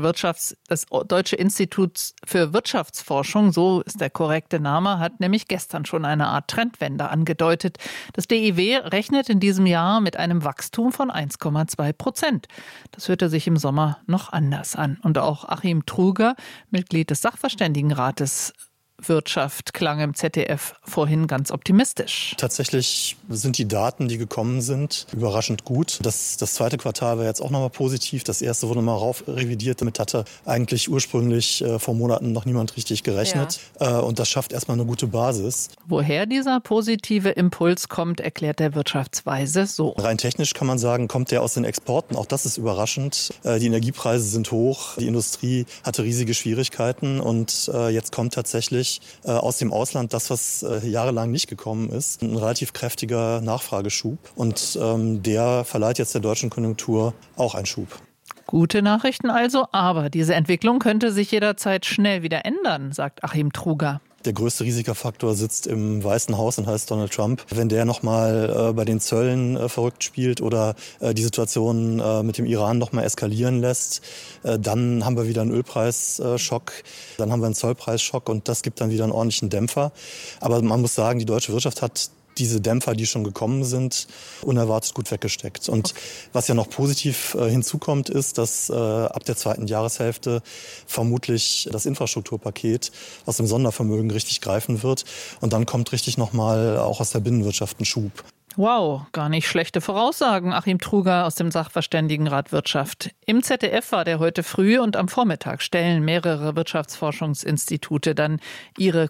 Institut für Wirtschaftsforschung, so ist der korrekte Name, hat nämlich gestern schon eine Art Trendwende angedeutet. Das DIW rechnet in diesem Jahr mit einem Wachstum von 1,2%. Das hörte sich im Sommer noch anders an. Und auch Achim Truger, Mitglied des Sachverständigenrates Wirtschaft, klang im ZDF vorhin ganz optimistisch. Tatsächlich sind die Daten, die gekommen sind, überraschend gut. Das zweite Quartal war jetzt auch nochmal positiv. Das erste wurde mal revidiert. Damit hatte eigentlich ursprünglich vor Monaten noch niemand richtig gerechnet. Ja. Und das schafft erstmal eine gute Basis. Woher dieser positive Impuls kommt, erklärt der Wirtschaftsweise so. Rein technisch kann man sagen, kommt der aus den Exporten. Auch das ist überraschend. Die Energiepreise sind hoch. Die Industrie hatte riesige Schwierigkeiten. Und jetzt kommt tatsächlich aus dem Ausland das, was jahrelang nicht gekommen ist. Ein relativ kräftiger Nachfrageschub. Und der verleiht jetzt der deutschen Konjunktur auch einen Schub. Gute Nachrichten also, aber diese Entwicklung könnte sich jederzeit schnell wieder ändern, sagt Achim Truger. Der größte Risikofaktor sitzt im Weißen Haus und heißt Donald Trump. Wenn der nochmal bei den Zöllen verrückt spielt oder die Situation mit dem Iran nochmal eskalieren lässt, dann haben wir wieder einen Ölpreisschock, dann haben wir einen Zollpreisschock und das gibt dann wieder einen ordentlichen Dämpfer. Aber man muss sagen, die deutsche Wirtschaft hat diese Dämpfer, die schon gekommen sind, unerwartet gut weggesteckt. Und was ja noch positiv hinzukommt, ist, dass ab der zweiten Jahreshälfte vermutlich das Infrastrukturpaket aus dem Sondervermögen richtig greifen wird. Und dann kommt richtig nochmal auch aus der Binnenwirtschaft ein Schub. Wow, gar nicht schlechte Voraussagen. Achim Truger aus dem Sachverständigenrat Wirtschaft. Im ZDF war der heute früh und am Vormittag stellen mehrere Wirtschaftsforschungsinstitute dann ihre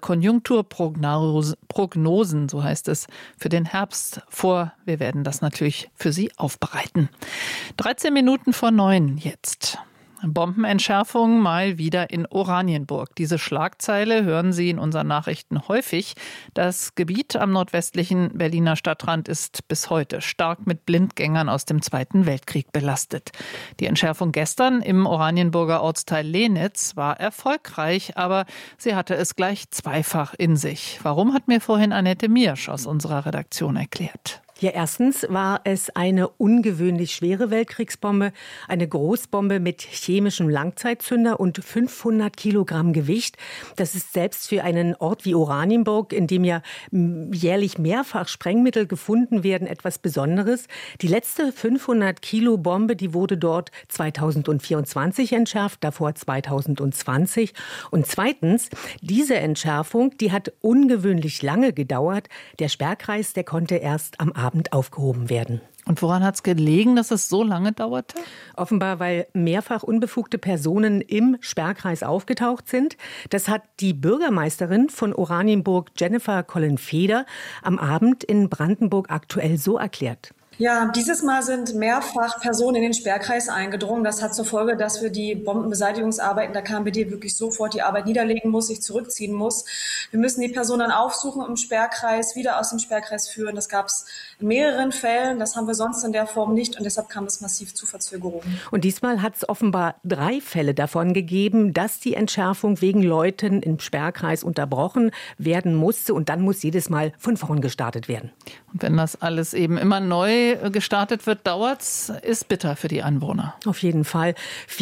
Konjunkturprognosen, so heißt es, für den Herbst vor. Wir werden das natürlich für Sie aufbereiten. 13 Minuten vor 9 jetzt. Bombenentschärfung mal wieder in Oranienburg. Diese Schlagzeile hören Sie in unseren Nachrichten häufig. Das Gebiet am nordwestlichen Berliner Stadtrand ist bis heute stark mit Blindgängern aus dem Zweiten Weltkrieg belastet. Die Entschärfung gestern im Oranienburger Ortsteil Lehnitz war erfolgreich, aber sie hatte es gleich zweifach in sich. Warum, hat mir vorhin Annette Miersch aus unserer Redaktion erklärt. Ja, erstens war es eine ungewöhnlich schwere Weltkriegsbombe, eine Großbombe mit chemischem Langzeitzünder und 500 Kilogramm Gewicht. Das ist selbst für einen Ort wie Oranienburg, in dem ja jährlich mehrfach Sprengmittel gefunden werden, etwas Besonderes. Die letzte 500 Kilo Bombe, die wurde dort 2024 entschärft, davor 2020. Und zweitens, diese Entschärfung, die hat ungewöhnlich lange gedauert. Der Sperrkreis, der konnte erst am Abend aufgehoben werden. Und woran hat es gelegen, dass es so lange dauerte? Offenbar, weil mehrfach unbefugte Personen im Sperrkreis aufgetaucht sind. Das hat die Bürgermeisterin von Oranienburg, Jennifer Collen-Feder, am Abend in Brandenburg aktuell so erklärt. Ja, dieses Mal sind mehrfach Personen in den Sperrkreis eingedrungen. Das hat zur Folge, dass für die Bombenbeseitigungsarbeiten der KMBD wirklich sofort die Arbeit niederlegen muss, sich zurückziehen muss. Wir müssen die Personen aufsuchen im Sperrkreis, wieder aus dem Sperrkreis führen. Das gab es in mehreren Fällen. Das haben wir sonst in der Form nicht und deshalb kam es massiv zu Verzögerungen. Und diesmal hat es offenbar 3 Fälle davon gegeben, dass die Entschärfung wegen Leuten im Sperrkreis unterbrochen werden musste und dann muss jedes Mal von vorn gestartet werden. Und wenn das alles eben immer neu neu gestartet wird, dauert's, ist bitter für die Anwohner. Auf jeden Fall.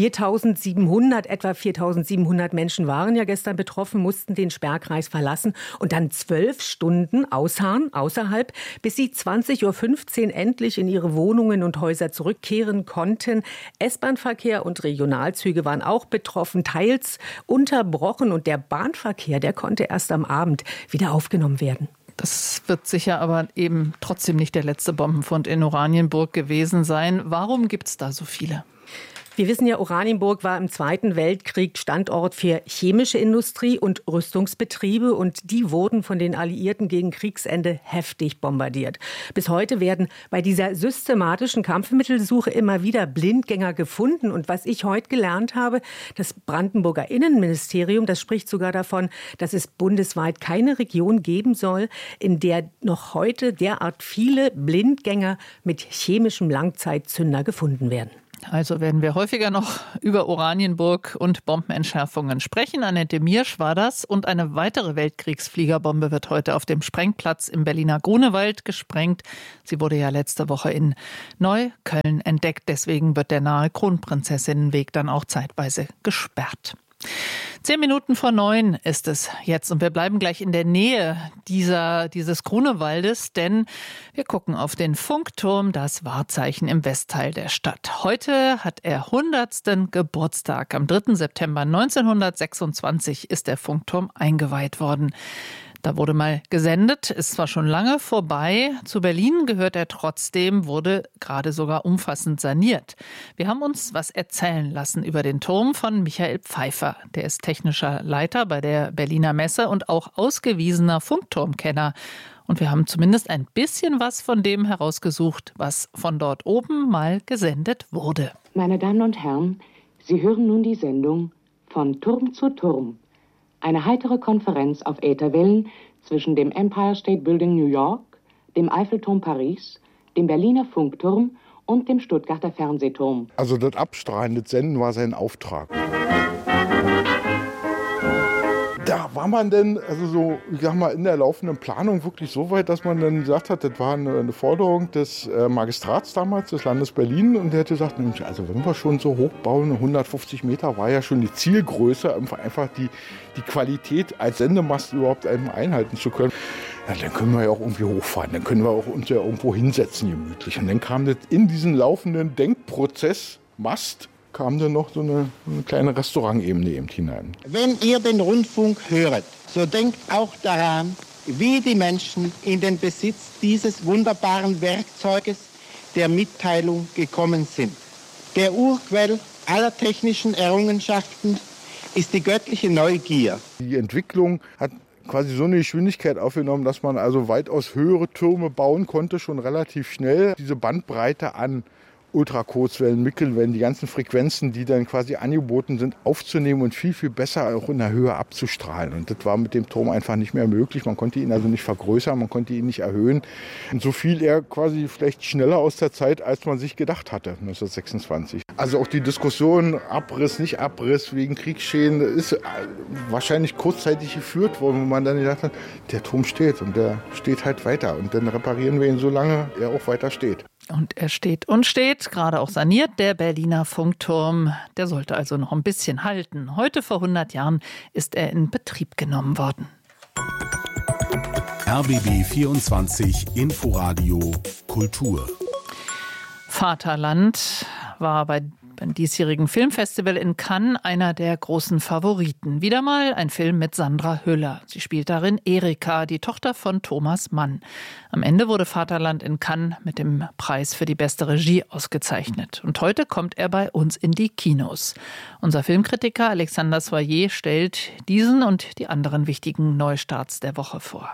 Etwa 4.700 Menschen waren ja gestern betroffen, mussten den Sperrkreis verlassen und dann 12 Stunden ausharren, außerhalb, bis sie 20.15 Uhr endlich in ihre Wohnungen und Häuser zurückkehren konnten. S-Bahn-Verkehr und Regionalzüge waren auch betroffen, teils unterbrochen, und der Bahnverkehr, der konnte erst am Abend wieder aufgenommen werden. Das wird sicher aber eben trotzdem nicht der letzte Bombenfund in Oranienburg gewesen sein. Warum gibt es da so viele? Wir wissen ja, Oranienburg war im Zweiten Weltkrieg Standort für chemische Industrie und Rüstungsbetriebe, und die wurden von den Alliierten gegen Kriegsende heftig bombardiert. Bis heute werden bei dieser systematischen Kampfmittelsuche immer wieder Blindgänger gefunden. Und was ich heute gelernt habe, das Brandenburger Innenministerium, das spricht sogar davon, dass es bundesweit keine Region geben soll, in der noch heute derart viele Blindgänger mit chemischem Langzeitzünder gefunden werden. Also werden wir häufiger noch über Oranienburg und Bombenentschärfungen sprechen. Annette Miersch war das. Und eine weitere Weltkriegsfliegerbombe wird heute auf dem Sprengplatz im Berliner Grunewald gesprengt. Sie wurde ja letzte Woche in Neukölln entdeckt. Deswegen wird der nahe Kronprinzessinnenweg dann auch zeitweise gesperrt. 8:10 ist es jetzt, und wir bleiben gleich in der Nähe dieses Grunewaldes, denn wir gucken auf den Funkturm, das Wahrzeichen im Westteil der Stadt. Heute hat er 100. Geburtstag. Am 3. September 1926 ist der Funkturm eingeweiht worden. Da wurde mal gesendet, ist zwar schon lange vorbei, zu Berlin gehört er trotzdem, wurde gerade sogar umfassend saniert. Wir haben uns was erzählen lassen über den Turm von Michael Pfeiffer. Der ist technischer Leiter bei der Berliner Messe und auch ausgewiesener Funkturmkenner. Und wir haben zumindest ein bisschen was von dem herausgesucht, was von dort oben mal gesendet wurde. Meine Damen und Herren, Sie hören nun die Sendung Von Turm zu Turm. Eine heitere Konferenz auf Ätherwellen zwischen dem Empire State Building New York, dem Eiffelturm Paris, dem Berliner Funkturm und dem Stuttgarter Fernsehturm. Also das Abstrahlen, das Senden war sein Auftrag. Da war man denn, also so, ich sag mal, in der laufenden Planung wirklich so weit, dass man dann gesagt hat, das war eine Forderung des Magistrats damals, des Landes Berlin. Und der hat gesagt, also wenn wir schon so hoch bauen, 150 Meter war ja schon die Zielgröße, einfach die Qualität als Sendemast überhaupt einhalten zu können. Ja, dann können wir ja auch irgendwie hochfahren, dann können wir auch uns ja irgendwo hinsetzen gemütlich. Und dann kam das in diesen laufenden Denkprozess Mast, kam dann noch so eine kleine Restaurantebene eben hinein. Wenn ihr den Rundfunk hört, so denkt auch daran, wie die Menschen in den Besitz dieses wunderbaren Werkzeuges der Mitteilung gekommen sind. Der Urquell aller technischen Errungenschaften ist die göttliche Neugier. Die Entwicklung hat quasi so eine Geschwindigkeit aufgenommen, dass man also weitaus höhere Türme bauen konnte, schon relativ schnell. Diese Bandbreite an Ultrakurzwellen, Mittelwellen, die ganzen Frequenzen, die dann quasi angeboten sind, aufzunehmen und viel, viel besser auch in der Höhe abzustrahlen. Und das war mit dem Turm einfach nicht mehr möglich. Man konnte ihn also nicht vergrößern, man konnte ihn nicht erhöhen. Und so fiel er quasi vielleicht schneller aus der Zeit, als man sich gedacht hatte, 1926. Also auch die Diskussion Abriss, nicht Abriss, wegen Kriegsschäden, ist wahrscheinlich kurzzeitig geführt worden, wo man dann gedacht hat, der Turm steht und der steht halt weiter. Und dann reparieren wir ihn so lange, er auch weiter steht. Und er steht und steht, gerade auch saniert, der Berliner Funkturm. Der sollte also noch ein bisschen halten. Heute vor 100 Jahren ist er in Betrieb genommen worden. RBB 24 Inforadio Kultur. Vaterland war beim diesjährigen Filmfestival in Cannes einer der großen Favoriten. Wieder mal ein Film mit Sandra Hüller. Sie spielt darin Erika, die Tochter von Thomas Mann. Am Ende wurde Vaterland in Cannes mit dem Preis für die beste Regie ausgezeichnet. Und heute kommt er bei uns in die Kinos. Unser Filmkritiker Alexander Soyer stellt diesen und die anderen wichtigen Neustarts der Woche vor.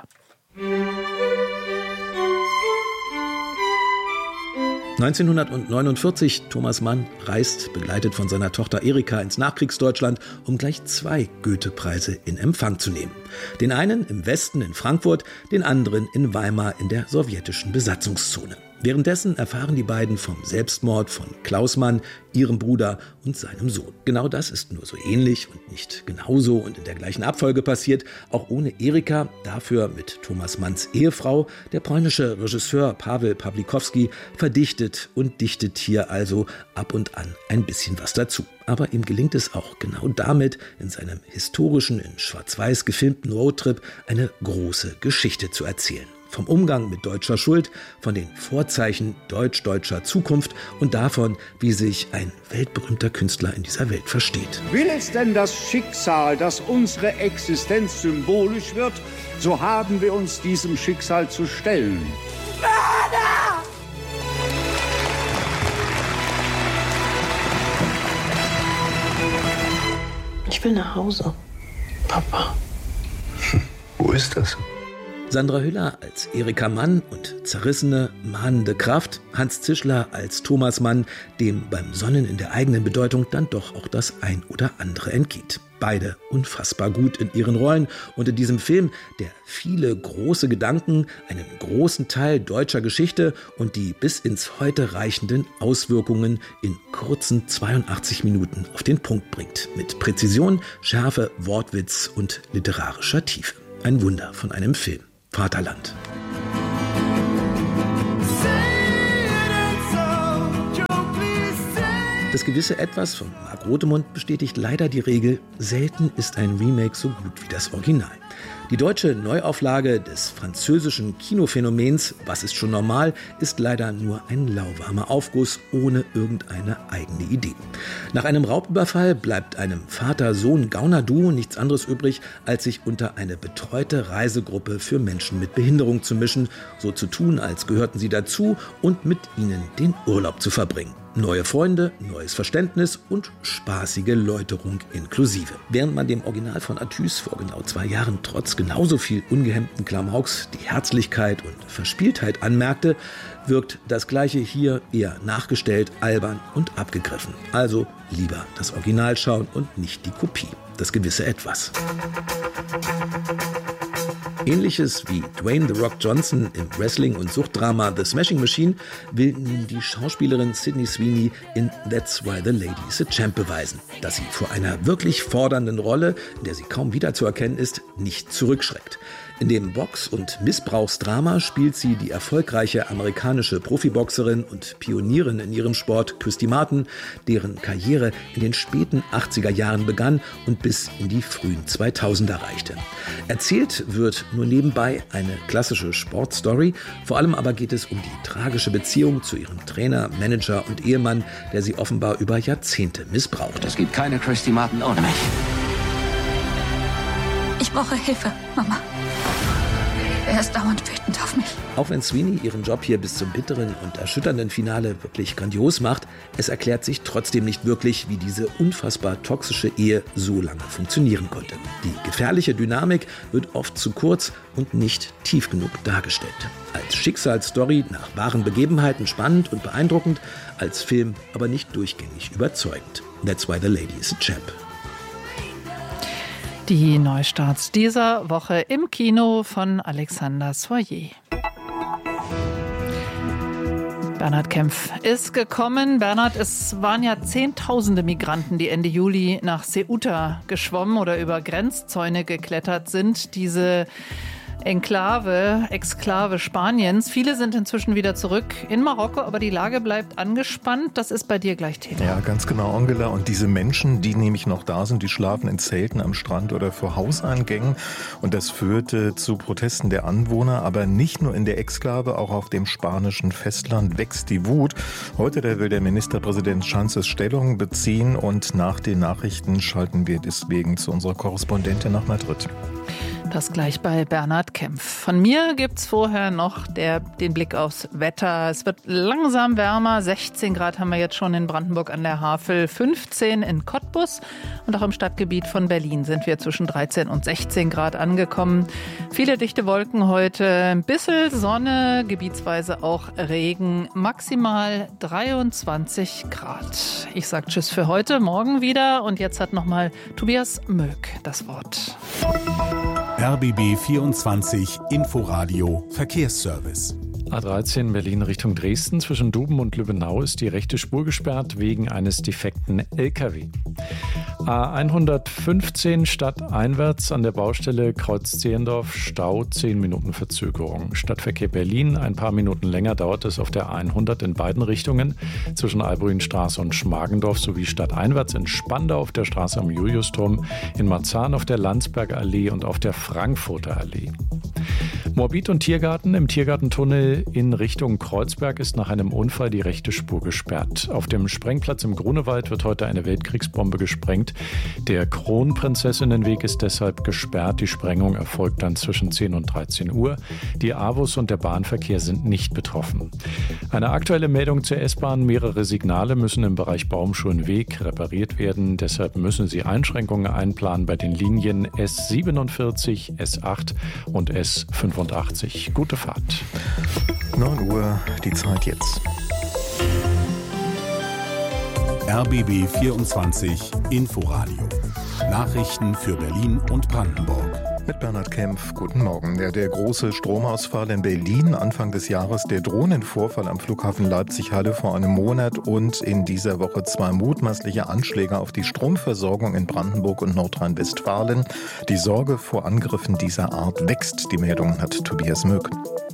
1949, Thomas Mann reist, begleitet von seiner Tochter Erika, ins Nachkriegsdeutschland, um gleich 2 Goethe-Preise in Empfang zu nehmen. Den einen im Westen in Frankfurt, den anderen in Weimar in der sowjetischen Besatzungszone. Währenddessen erfahren die beiden vom Selbstmord von Klaus Mann, ihrem Bruder und seinem Sohn. Genau das ist nur so ähnlich und nicht genauso und in der gleichen Abfolge passiert, auch ohne Erika, dafür mit Thomas Manns Ehefrau. Der polnische Regisseur Paweł Pawlikowski verdichtet und dichtet hier also ab und an ein bisschen was dazu. Aber ihm gelingt es auch genau damit, in seinem historischen, in Schwarz-Weiß gefilmten Roadtrip eine große Geschichte zu erzählen. Vom Umgang mit deutscher Schuld, von den Vorzeichen deutsch-deutscher Zukunft und davon, wie sich ein weltberühmter Künstler in dieser Welt versteht. Will es denn das Schicksal, dass unsere Existenz symbolisch wird, so haben wir uns diesem Schicksal zu stellen. Mörder! Ich will nach Hause, Papa. Wo ist das? Sandra Hüller als Erika Mann und zerrissene, mahnende Kraft. Hans Zischler als Thomas Mann, dem beim Sonnen in der eigenen Bedeutung dann doch auch das ein oder andere entgeht. Beide unfassbar gut in ihren Rollen und in diesem Film, der viele große Gedanken, einen großen Teil deutscher Geschichte und die bis ins Heute reichenden Auswirkungen in kurzen 82 Minuten auf den Punkt bringt. Mit Präzision, Schärfe, Wortwitz und literarischer Tiefe. Ein Wunder von einem Film. Vaterland. Das gewisse Etwas von Marc Rothemund bestätigt leider die Regel, selten ist ein Remake so gut wie das Original. Die deutsche Neuauflage des französischen Kinophänomens Was ist schon normal ist leider nur ein lauwarmer Aufguss ohne irgendeine eigene Idee. Nach einem Raubüberfall bleibt einem Vater-Sohn-Gauner-Duo nichts anderes übrig, als sich unter eine betreute Reisegruppe für Menschen mit Behinderung zu mischen, so zu tun, als gehörten sie dazu und mit ihnen den Urlaub zu verbringen. Neue Freunde, neues Verständnis und spaßige Läuterung inklusive. Während man dem Original von Athys vor genau 2 Jahren trotz genauso viel ungehemmten Klamauks die Herzlichkeit und Verspieltheit anmerkte, wirkt das Gleiche hier eher nachgestellt, albern und abgegriffen. Also lieber das Original schauen und nicht die Kopie. Das gewisse Etwas. Ähnliches wie Dwayne „The Rock“ Johnson im Wrestling- und Suchtdrama The Smashing Machine will nun die Schauspielerin Sydney Sweeney in That's Why the Lady is a Champ beweisen, dass sie vor einer wirklich fordernden Rolle, in der sie kaum wiederzuerkennen ist, nicht zurückschreckt. In dem Box- und Missbrauchsdrama spielt sie die erfolgreiche amerikanische Profiboxerin und Pionierin in ihrem Sport Christy Martin, deren Karriere in den späten 80er Jahren begann und bis in die frühen 2000er reichte. Erzählt wird nur nebenbei eine klassische Sportstory, vor allem aber geht es um die tragische Beziehung zu ihrem Trainer, Manager und Ehemann, der sie offenbar über Jahrzehnte missbraucht. Es gibt keine Christy Martin ohne mich. Ich brauche Hilfe, Mama. Er ist dauernd wütend auf mich. Auch wenn Sweeney ihren Job hier bis zum bitteren und erschütternden Finale wirklich grandios macht, es erklärt sich trotzdem nicht wirklich, wie diese unfassbar toxische Ehe so lange funktionieren konnte. Die gefährliche Dynamik wird oft zu kurz und nicht tief genug dargestellt. Als Schicksalsstory nach wahren Begebenheiten spannend und beeindruckend, als Film aber nicht durchgängig überzeugend. That's Why the Lady is a Champ. Die Neustarts dieser Woche im Kino von Alexander Soyer. Bernhard Kempf ist gekommen. Bernhard, es waren ja Zehntausende Migranten, die Ende Juli nach Ceuta geschwommen oder über Grenzzäune geklettert sind. Diese Exklave Spaniens. Viele sind inzwischen wieder zurück in Marokko, aber die Lage bleibt angespannt. Das ist bei dir gleich Thema. Ja, ganz genau, Angela. Und diese Menschen, die nämlich noch da sind, die schlafen in Zelten am Strand oder vor Hauseingängen. Und das führte zu Protesten der Anwohner. Aber nicht nur in der Exklave, auch auf dem spanischen Festland wächst die Wut. Heute will der Ministerpräsident Sánchez Stellung beziehen. Und nach den Nachrichten schalten wir deswegen zu unserer Korrespondentin nach Madrid. Das gleich bei Bernhard Kempf. Von mir gibt's vorher noch den Blick aufs Wetter. Es wird langsam wärmer. 16 Grad haben wir jetzt schon in Brandenburg an der Havel, 15 in Cottbus und auch im Stadtgebiet von Berlin sind wir zwischen 13 und 16 Grad angekommen. Viele dichte Wolken heute, ein bisschen Sonne, gebietsweise auch Regen, maximal 23 Grad. Ich sage Tschüss für heute, morgen wieder und jetzt hat nochmal Tobias Möck das Wort. RBB 24 Inforadio Verkehrsservice. A13 Berlin Richtung Dresden. Zwischen Duben und Lübbenau ist die rechte Spur gesperrt wegen eines defekten LKW. A115 stadteinwärts an der Baustelle Kreuz-Zehlendorf, Stau, 10 Minuten Verzögerung. Stadtverkehr Berlin, ein paar Minuten länger dauert es auf der 100 in beiden Richtungen, zwischen Albrüinstraße und Schmargendorf sowie stadteinwärts in Spandau auf der Straße am Juliusturm, in Marzahn auf der Landsberger Allee und auf der Frankfurter Allee. Moabit und Tiergarten. Im Tiergartentunnel in Richtung Kreuzberg ist nach einem Unfall die rechte Spur gesperrt. Auf dem Sprengplatz im Grunewald wird heute eine Weltkriegsbombe gesprengt. Der Kronprinzessinnenweg ist deshalb gesperrt. Die Sprengung erfolgt dann zwischen 10 und 13 Uhr. Die AWUS und der Bahnverkehr sind nicht betroffen. Eine aktuelle Meldung zur S-Bahn. Mehrere Signale müssen im Bereich Baumschulenweg repariert werden. Deshalb müssen Sie Einschränkungen einplanen bei den Linien S47, S8 und S85. Gute Fahrt. 9 Uhr, die Zeit jetzt. RBB 24 Inforadio. Nachrichten für Berlin und Brandenburg. Mit Bernhard Kempf, guten Morgen. Der große Stromausfall in Berlin Anfang des Jahres, der Drohnenvorfall am Flughafen Leipzig-Halle vor einem Monat und in dieser Woche 2 mutmaßliche Anschläge auf die Stromversorgung in Brandenburg und Nordrhein-Westfalen. Die Sorge vor Angriffen dieser Art wächst. Die Meldung hat Tobias Möck.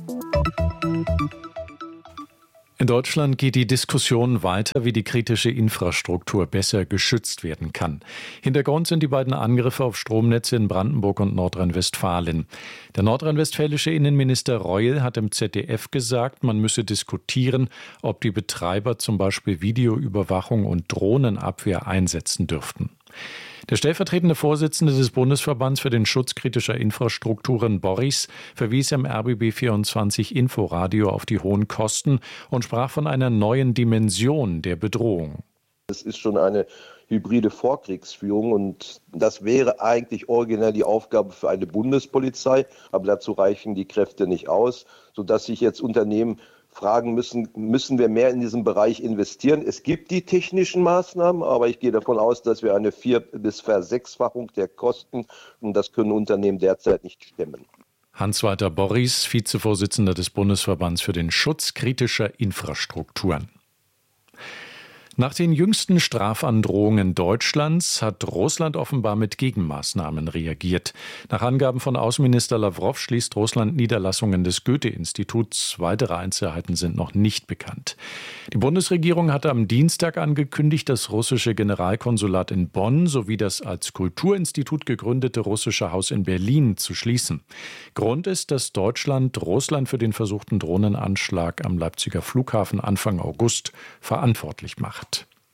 In Deutschland geht die Diskussion weiter, wie die kritische Infrastruktur besser geschützt werden kann. Hintergrund sind die beiden Angriffe auf Stromnetze in Brandenburg und Nordrhein-Westfalen. Der nordrhein-westfälische Innenminister Reul hat im ZDF gesagt, man müsse diskutieren, ob die Betreiber zum Beispiel Videoüberwachung und Drohnenabwehr einsetzen dürften. Der stellvertretende Vorsitzende des Bundesverbands für den Schutz kritischer Infrastrukturen, Boris, verwies im RBB 24 Inforadio auf die hohen Kosten und sprach von einer neuen Dimension der Bedrohung. Es ist schon eine hybride Vorkriegsführung und das wäre eigentlich originell die Aufgabe für eine Bundespolizei, aber dazu reichen die Kräfte nicht aus, sodass sich jetzt Unternehmen fragen müssen wir mehr in diesem Bereich investieren? Es gibt die technischen Maßnahmen, aber ich gehe davon aus, dass wir eine 4- bis Versechsfachung der Kosten und das können Unternehmen derzeit nicht stemmen. Hans-Walter Boris, Vizevorsitzender des Bundesverbands für den Schutz kritischer Infrastrukturen. Nach den jüngsten Strafandrohungen Deutschlands hat Russland offenbar mit Gegenmaßnahmen reagiert. Nach Angaben von Außenminister Lawrow schließt Russland Niederlassungen des Goethe-Instituts. Weitere Einzelheiten sind noch nicht bekannt. Die Bundesregierung hatte am Dienstag angekündigt, das russische Generalkonsulat in Bonn sowie das als Kulturinstitut gegründete russische Haus in Berlin zu schließen. Grund ist, dass Deutschland Russland für den versuchten Drohnenanschlag am Leipziger Flughafen Anfang August verantwortlich macht.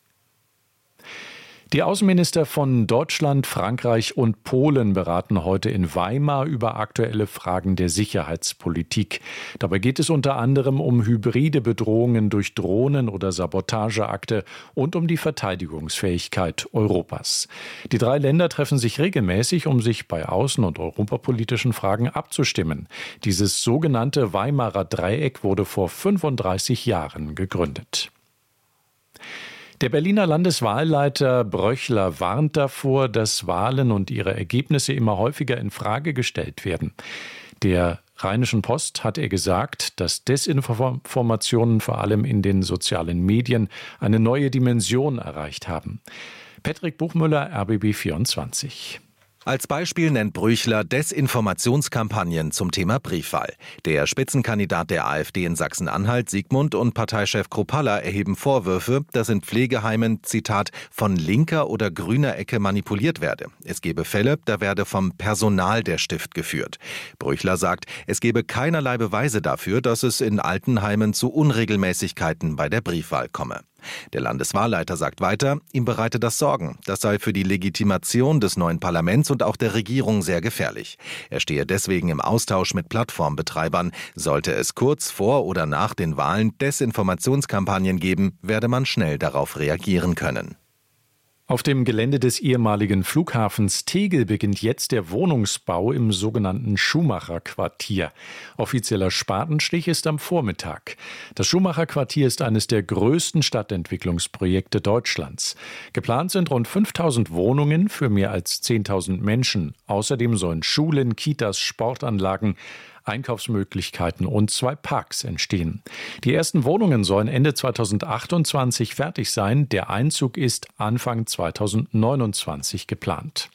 Die Außenminister von Deutschland, Frankreich und Polen beraten heute in Weimar über aktuelle Fragen der Sicherheitspolitik. Dabei geht es unter anderem um hybride Bedrohungen durch Drohnen oder Sabotageakte und um die Verteidigungsfähigkeit Europas. Die 3 Länder treffen sich regelmäßig, um sich bei außen- und europapolitischen Fragen abzustimmen. Dieses sogenannte Weimarer Dreieck wurde vor 35 Jahren gegründet. Der Berliner Landeswahlleiter Bröchler warnt davor, dass Wahlen und ihre Ergebnisse immer häufiger in Frage gestellt werden. Der Rheinischen Post hat er gesagt, dass Desinformationen vor allem in den sozialen Medien eine neue Dimension erreicht haben. Patrick Buchmüller, RBB 24. Als Beispiel nennt Brüchler Desinformationskampagnen zum Thema Briefwahl. Der Spitzenkandidat der AfD in Sachsen-Anhalt, Siegmund, und Parteichef Kruppalla erheben Vorwürfe, dass in Pflegeheimen, Zitat, von linker oder grüner Ecke manipuliert werde. Es gebe Fälle, da werde vom Personal der Stift geführt. Brüchler sagt, es gebe keinerlei Beweise dafür, dass es in Altenheimen zu Unregelmäßigkeiten bei der Briefwahl komme. Der Landeswahlleiter sagt weiter, ihm bereite das Sorgen. Das sei für die Legitimation des neuen Parlaments und auch der Regierung sehr gefährlich. Er stehe deswegen im Austausch mit Plattformbetreibern. Sollte es kurz vor oder nach den Wahlen Desinformationskampagnen geben, werde man schnell darauf reagieren können. Auf dem Gelände des ehemaligen Flughafens Tegel beginnt jetzt der Wohnungsbau im sogenannten Schumacher-Quartier. Offizieller Spatenstich ist am Vormittag. Das Schumacher-Quartier ist eines der größten Stadtentwicklungsprojekte Deutschlands. Geplant sind rund 5.000 Wohnungen für mehr als 10.000 Menschen. Außerdem sollen Schulen, Kitas, Sportanlagen, Einkaufsmöglichkeiten und 2 Parks entstehen. Die ersten Wohnungen sollen Ende 2028 fertig sein. Der Einzug ist Anfang 2029 geplant.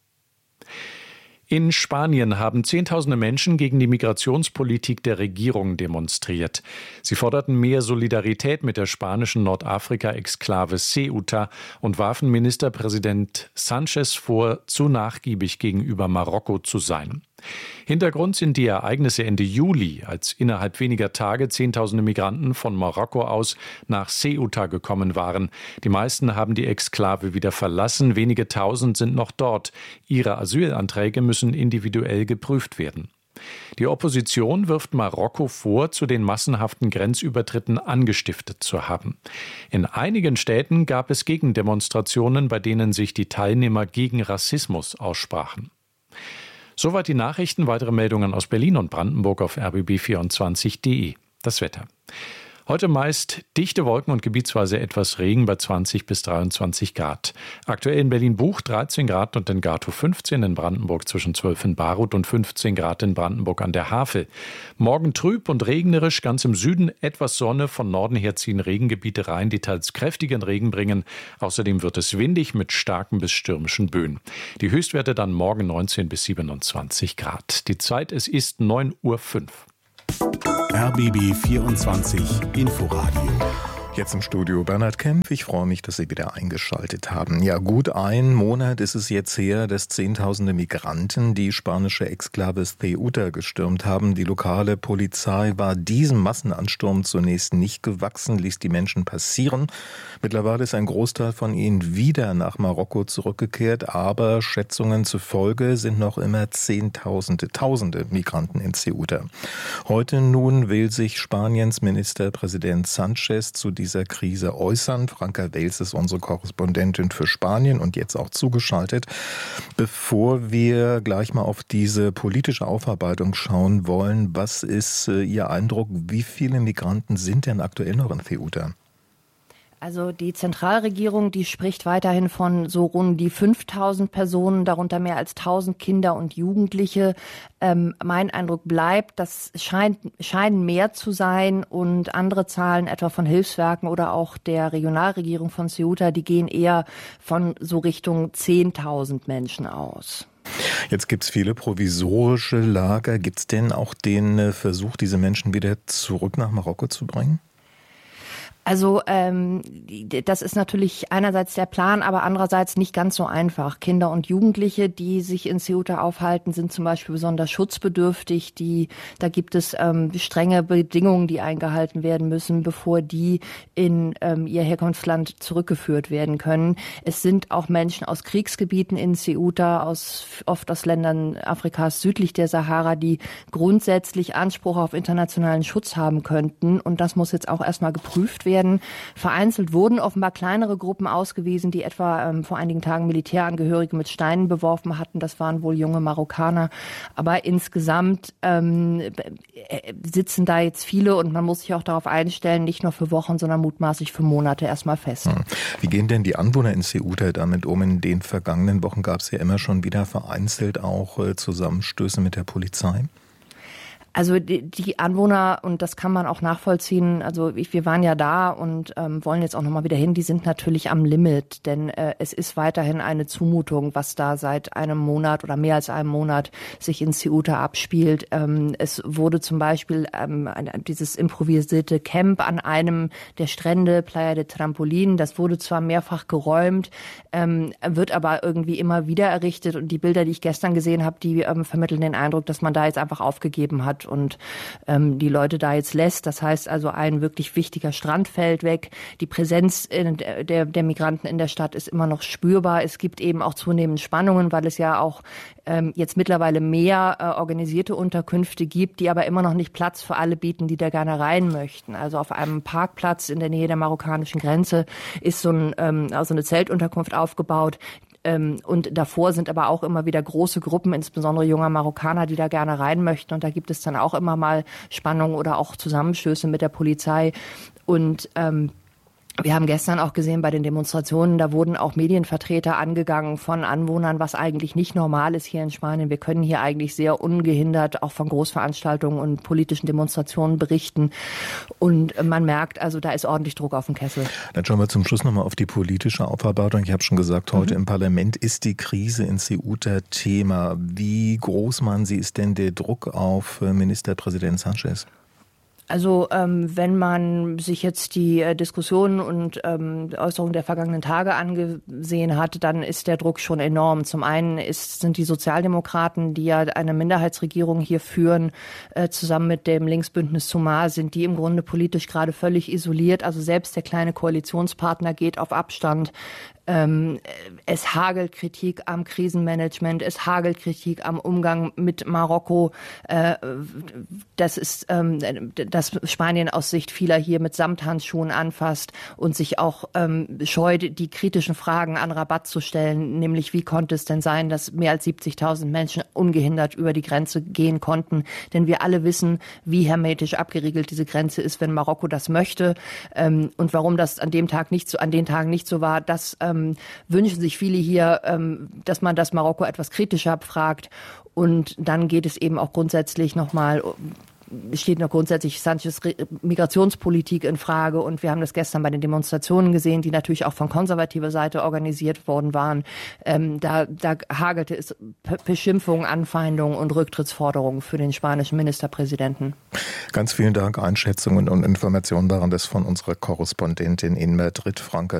In Spanien haben Zehntausende Menschen gegen die Migrationspolitik der Regierung demonstriert. Sie forderten mehr Solidarität mit der spanischen Nordafrika-Exklave Ceuta und warfen Ministerpräsident Sánchez vor, zu nachgiebig gegenüber Marokko zu sein. Hintergrund sind die Ereignisse Ende Juli, als innerhalb weniger Tage Zehntausende Migranten von Marokko aus nach Ceuta gekommen waren. Die meisten haben die Exklave wieder verlassen, wenige Tausend sind noch dort. Ihre Asylanträge müssen individuell geprüft werden. Die Opposition wirft Marokko vor, zu den massenhaften Grenzübertritten angestiftet zu haben. In einigen Städten gab es Gegendemonstrationen, bei denen sich die Teilnehmer gegen Rassismus aussprachen. Soweit die Nachrichten. Weitere Meldungen aus Berlin und Brandenburg auf rbb24.de. Das Wetter. Heute meist dichte Wolken und gebietsweise etwas Regen bei 20 bis 23 Grad. Aktuell in Berlin-Buch 13 Grad und in Gatow 15, in Brandenburg zwischen 12 in Baruth und 15 Grad in Brandenburg an der Havel. Morgen trüb und regnerisch, ganz im Süden etwas Sonne, von Norden her ziehen Regengebiete rein, die teils kräftigen Regen bringen. Außerdem wird es windig mit starken bis stürmischen Böen. Die Höchstwerte dann morgen 19 bis 27 Grad. Die Zeit, es ist 9:05 Uhr. RBB 24 Inforadio. Jetzt im Studio Bernhard Kempf. Ich freue mich, dass Sie wieder eingeschaltet haben. Ja, gut einen Monat ist es jetzt her, dass Zehntausende Migranten die spanische Exklave Ceuta gestürmt haben. Die lokale Polizei war diesem Massenansturm zunächst nicht gewachsen, ließ die Menschen passieren. Mittlerweile ist ein Großteil von ihnen wieder nach Marokko zurückgekehrt, aber Schätzungen zufolge sind noch immer Tausende Migranten in Ceuta. Heute nun will sich Spaniens Ministerpräsident Sánchez zu dieser Krise äußern. Franka Wels ist unsere Korrespondentin für Spanien und jetzt auch zugeschaltet. Bevor wir gleich mal auf diese politische Aufarbeitung schauen wollen, was ist Ihr Eindruck? Wie viele Migranten sind denn aktuell noch in Ceuta? Also die Zentralregierung, die spricht weiterhin von so rund die 5.000 Personen, darunter mehr als 1.000 Kinder und Jugendliche. Mein Eindruck bleibt, das scheinen mehr zu sein, und andere Zahlen, etwa von Hilfswerken oder auch der Regionalregierung von Ceuta, die gehen eher von so Richtung 10.000 Menschen aus. Jetzt gibt es viele provisorische Lager. Gibt es denn auch den Versuch, diese Menschen wieder zurück nach Marokko zu bringen? Also das ist natürlich einerseits der Plan, aber andererseits nicht ganz so einfach. Kinder und Jugendliche, die sich in Ceuta aufhalten, sind zum Beispiel besonders schutzbedürftig. Da gibt es strenge Bedingungen, die eingehalten werden müssen, bevor die in ihr Herkunftsland zurückgeführt werden können. Es sind auch Menschen aus Kriegsgebieten in Ceuta, oft aus Ländern Afrikas südlich der Sahara, die grundsätzlich Anspruch auf internationalen Schutz haben könnten. Und das muss jetzt auch erstmal geprüft werden. Vereinzelt wurden offenbar kleinere Gruppen ausgewiesen, die etwa vor einigen Tagen Militärangehörige mit Steinen beworfen hatten. Das waren wohl junge Marokkaner. Aber insgesamt sitzen da jetzt viele, und man muss sich auch darauf einstellen, nicht nur für Wochen, sondern mutmaßlich für Monate erstmal fest. Wie gehen denn die Anwohner in Ceuta damit um? In den vergangenen Wochen gab es ja immer schon wieder vereinzelt auch Zusammenstöße mit der Polizei. Also die Anwohner, und das kann man auch nachvollziehen, also wir waren ja da und wollen jetzt auch nochmal wieder hin, die sind natürlich am Limit, denn es ist weiterhin eine Zumutung, was da seit einem Monat oder mehr als einem Monat sich in Ceuta abspielt. Es wurde zum Beispiel dieses improvisierte Camp an einem der Strände, Playa de Trampolín, das wurde zwar mehrfach geräumt, wird aber irgendwie immer wieder errichtet, und die Bilder, die ich gestern gesehen habe, die vermitteln den Eindruck, dass man da jetzt einfach aufgegeben hat und die Leute da jetzt lässt. Das heißt also, ein wirklich wichtiger Strand fällt weg. Die Präsenz der Migranten in der Stadt ist immer noch spürbar. Es gibt eben auch zunehmend Spannungen, weil es ja auch jetzt mittlerweile mehr organisierte Unterkünfte gibt, die aber immer noch nicht Platz für alle bieten, die da gerne rein möchten. Also auf einem Parkplatz in der Nähe der marokkanischen Grenze ist so eine Zeltunterkunft aufgebaut. Und davor sind aber auch immer wieder große Gruppen, insbesondere junger Marokkaner, die da gerne rein möchten. Und da gibt es dann auch immer mal Spannungen oder auch Zusammenstöße mit der Polizei. Und Wir haben gestern auch gesehen bei den Demonstrationen, da wurden auch Medienvertreter angegangen von Anwohnern, was eigentlich nicht normal ist hier in Spanien. Wir können hier eigentlich sehr ungehindert auch von Großveranstaltungen und politischen Demonstrationen berichten. Und man merkt, also da ist ordentlich Druck auf dem Kessel. Dann schauen wir zum Schluss nochmal auf die politische Aufarbeitung. Ich habe schon gesagt, heute im Parlament ist die Krise in Ceuta Thema. Wie groß, meinen Sie, ist denn der Druck auf Ministerpräsident Sánchez? Also wenn man sich jetzt die Diskussionen und Äußerungen der vergangenen Tage angesehen hat, dann ist der Druck schon enorm. Zum einen sind die Sozialdemokraten, die ja eine Minderheitsregierung hier führen, zusammen mit dem Linksbündnis Sumar, sind die im Grunde politisch gerade völlig isoliert. Also selbst der kleine Koalitionspartner geht auf Abstand. Es hagelt Kritik am Krisenmanagement, es hagelt Kritik am Umgang mit Marokko. Das ist, dass Spanien aus Sicht vieler hier mit Samthandschuhen anfasst und sich auch scheut, die kritischen Fragen an Rabat zu stellen, nämlich wie konnte es denn sein, dass mehr als 70.000 Menschen ungehindert über die Grenze gehen konnten? Denn wir alle wissen, wie hermetisch abgeriegelt diese Grenze ist, wenn Marokko das möchte. Und warum das an den Tagen nicht so war, das wünschen sich viele hier, dass man das Marokko etwas kritischer fragt. Und dann geht es eben auch grundsätzlich steht noch grundsätzlich Sánchez Migrationspolitik in Frage. Und wir haben das gestern bei den Demonstrationen gesehen, die natürlich auch von konservativer Seite organisiert worden waren. Da hagelte es Beschimpfungen, Anfeindungen und Rücktrittsforderungen für den spanischen Ministerpräsidenten. Ganz vielen Dank. Einschätzungen und Informationen waren das von unserer Korrespondentin in Madrid, Franka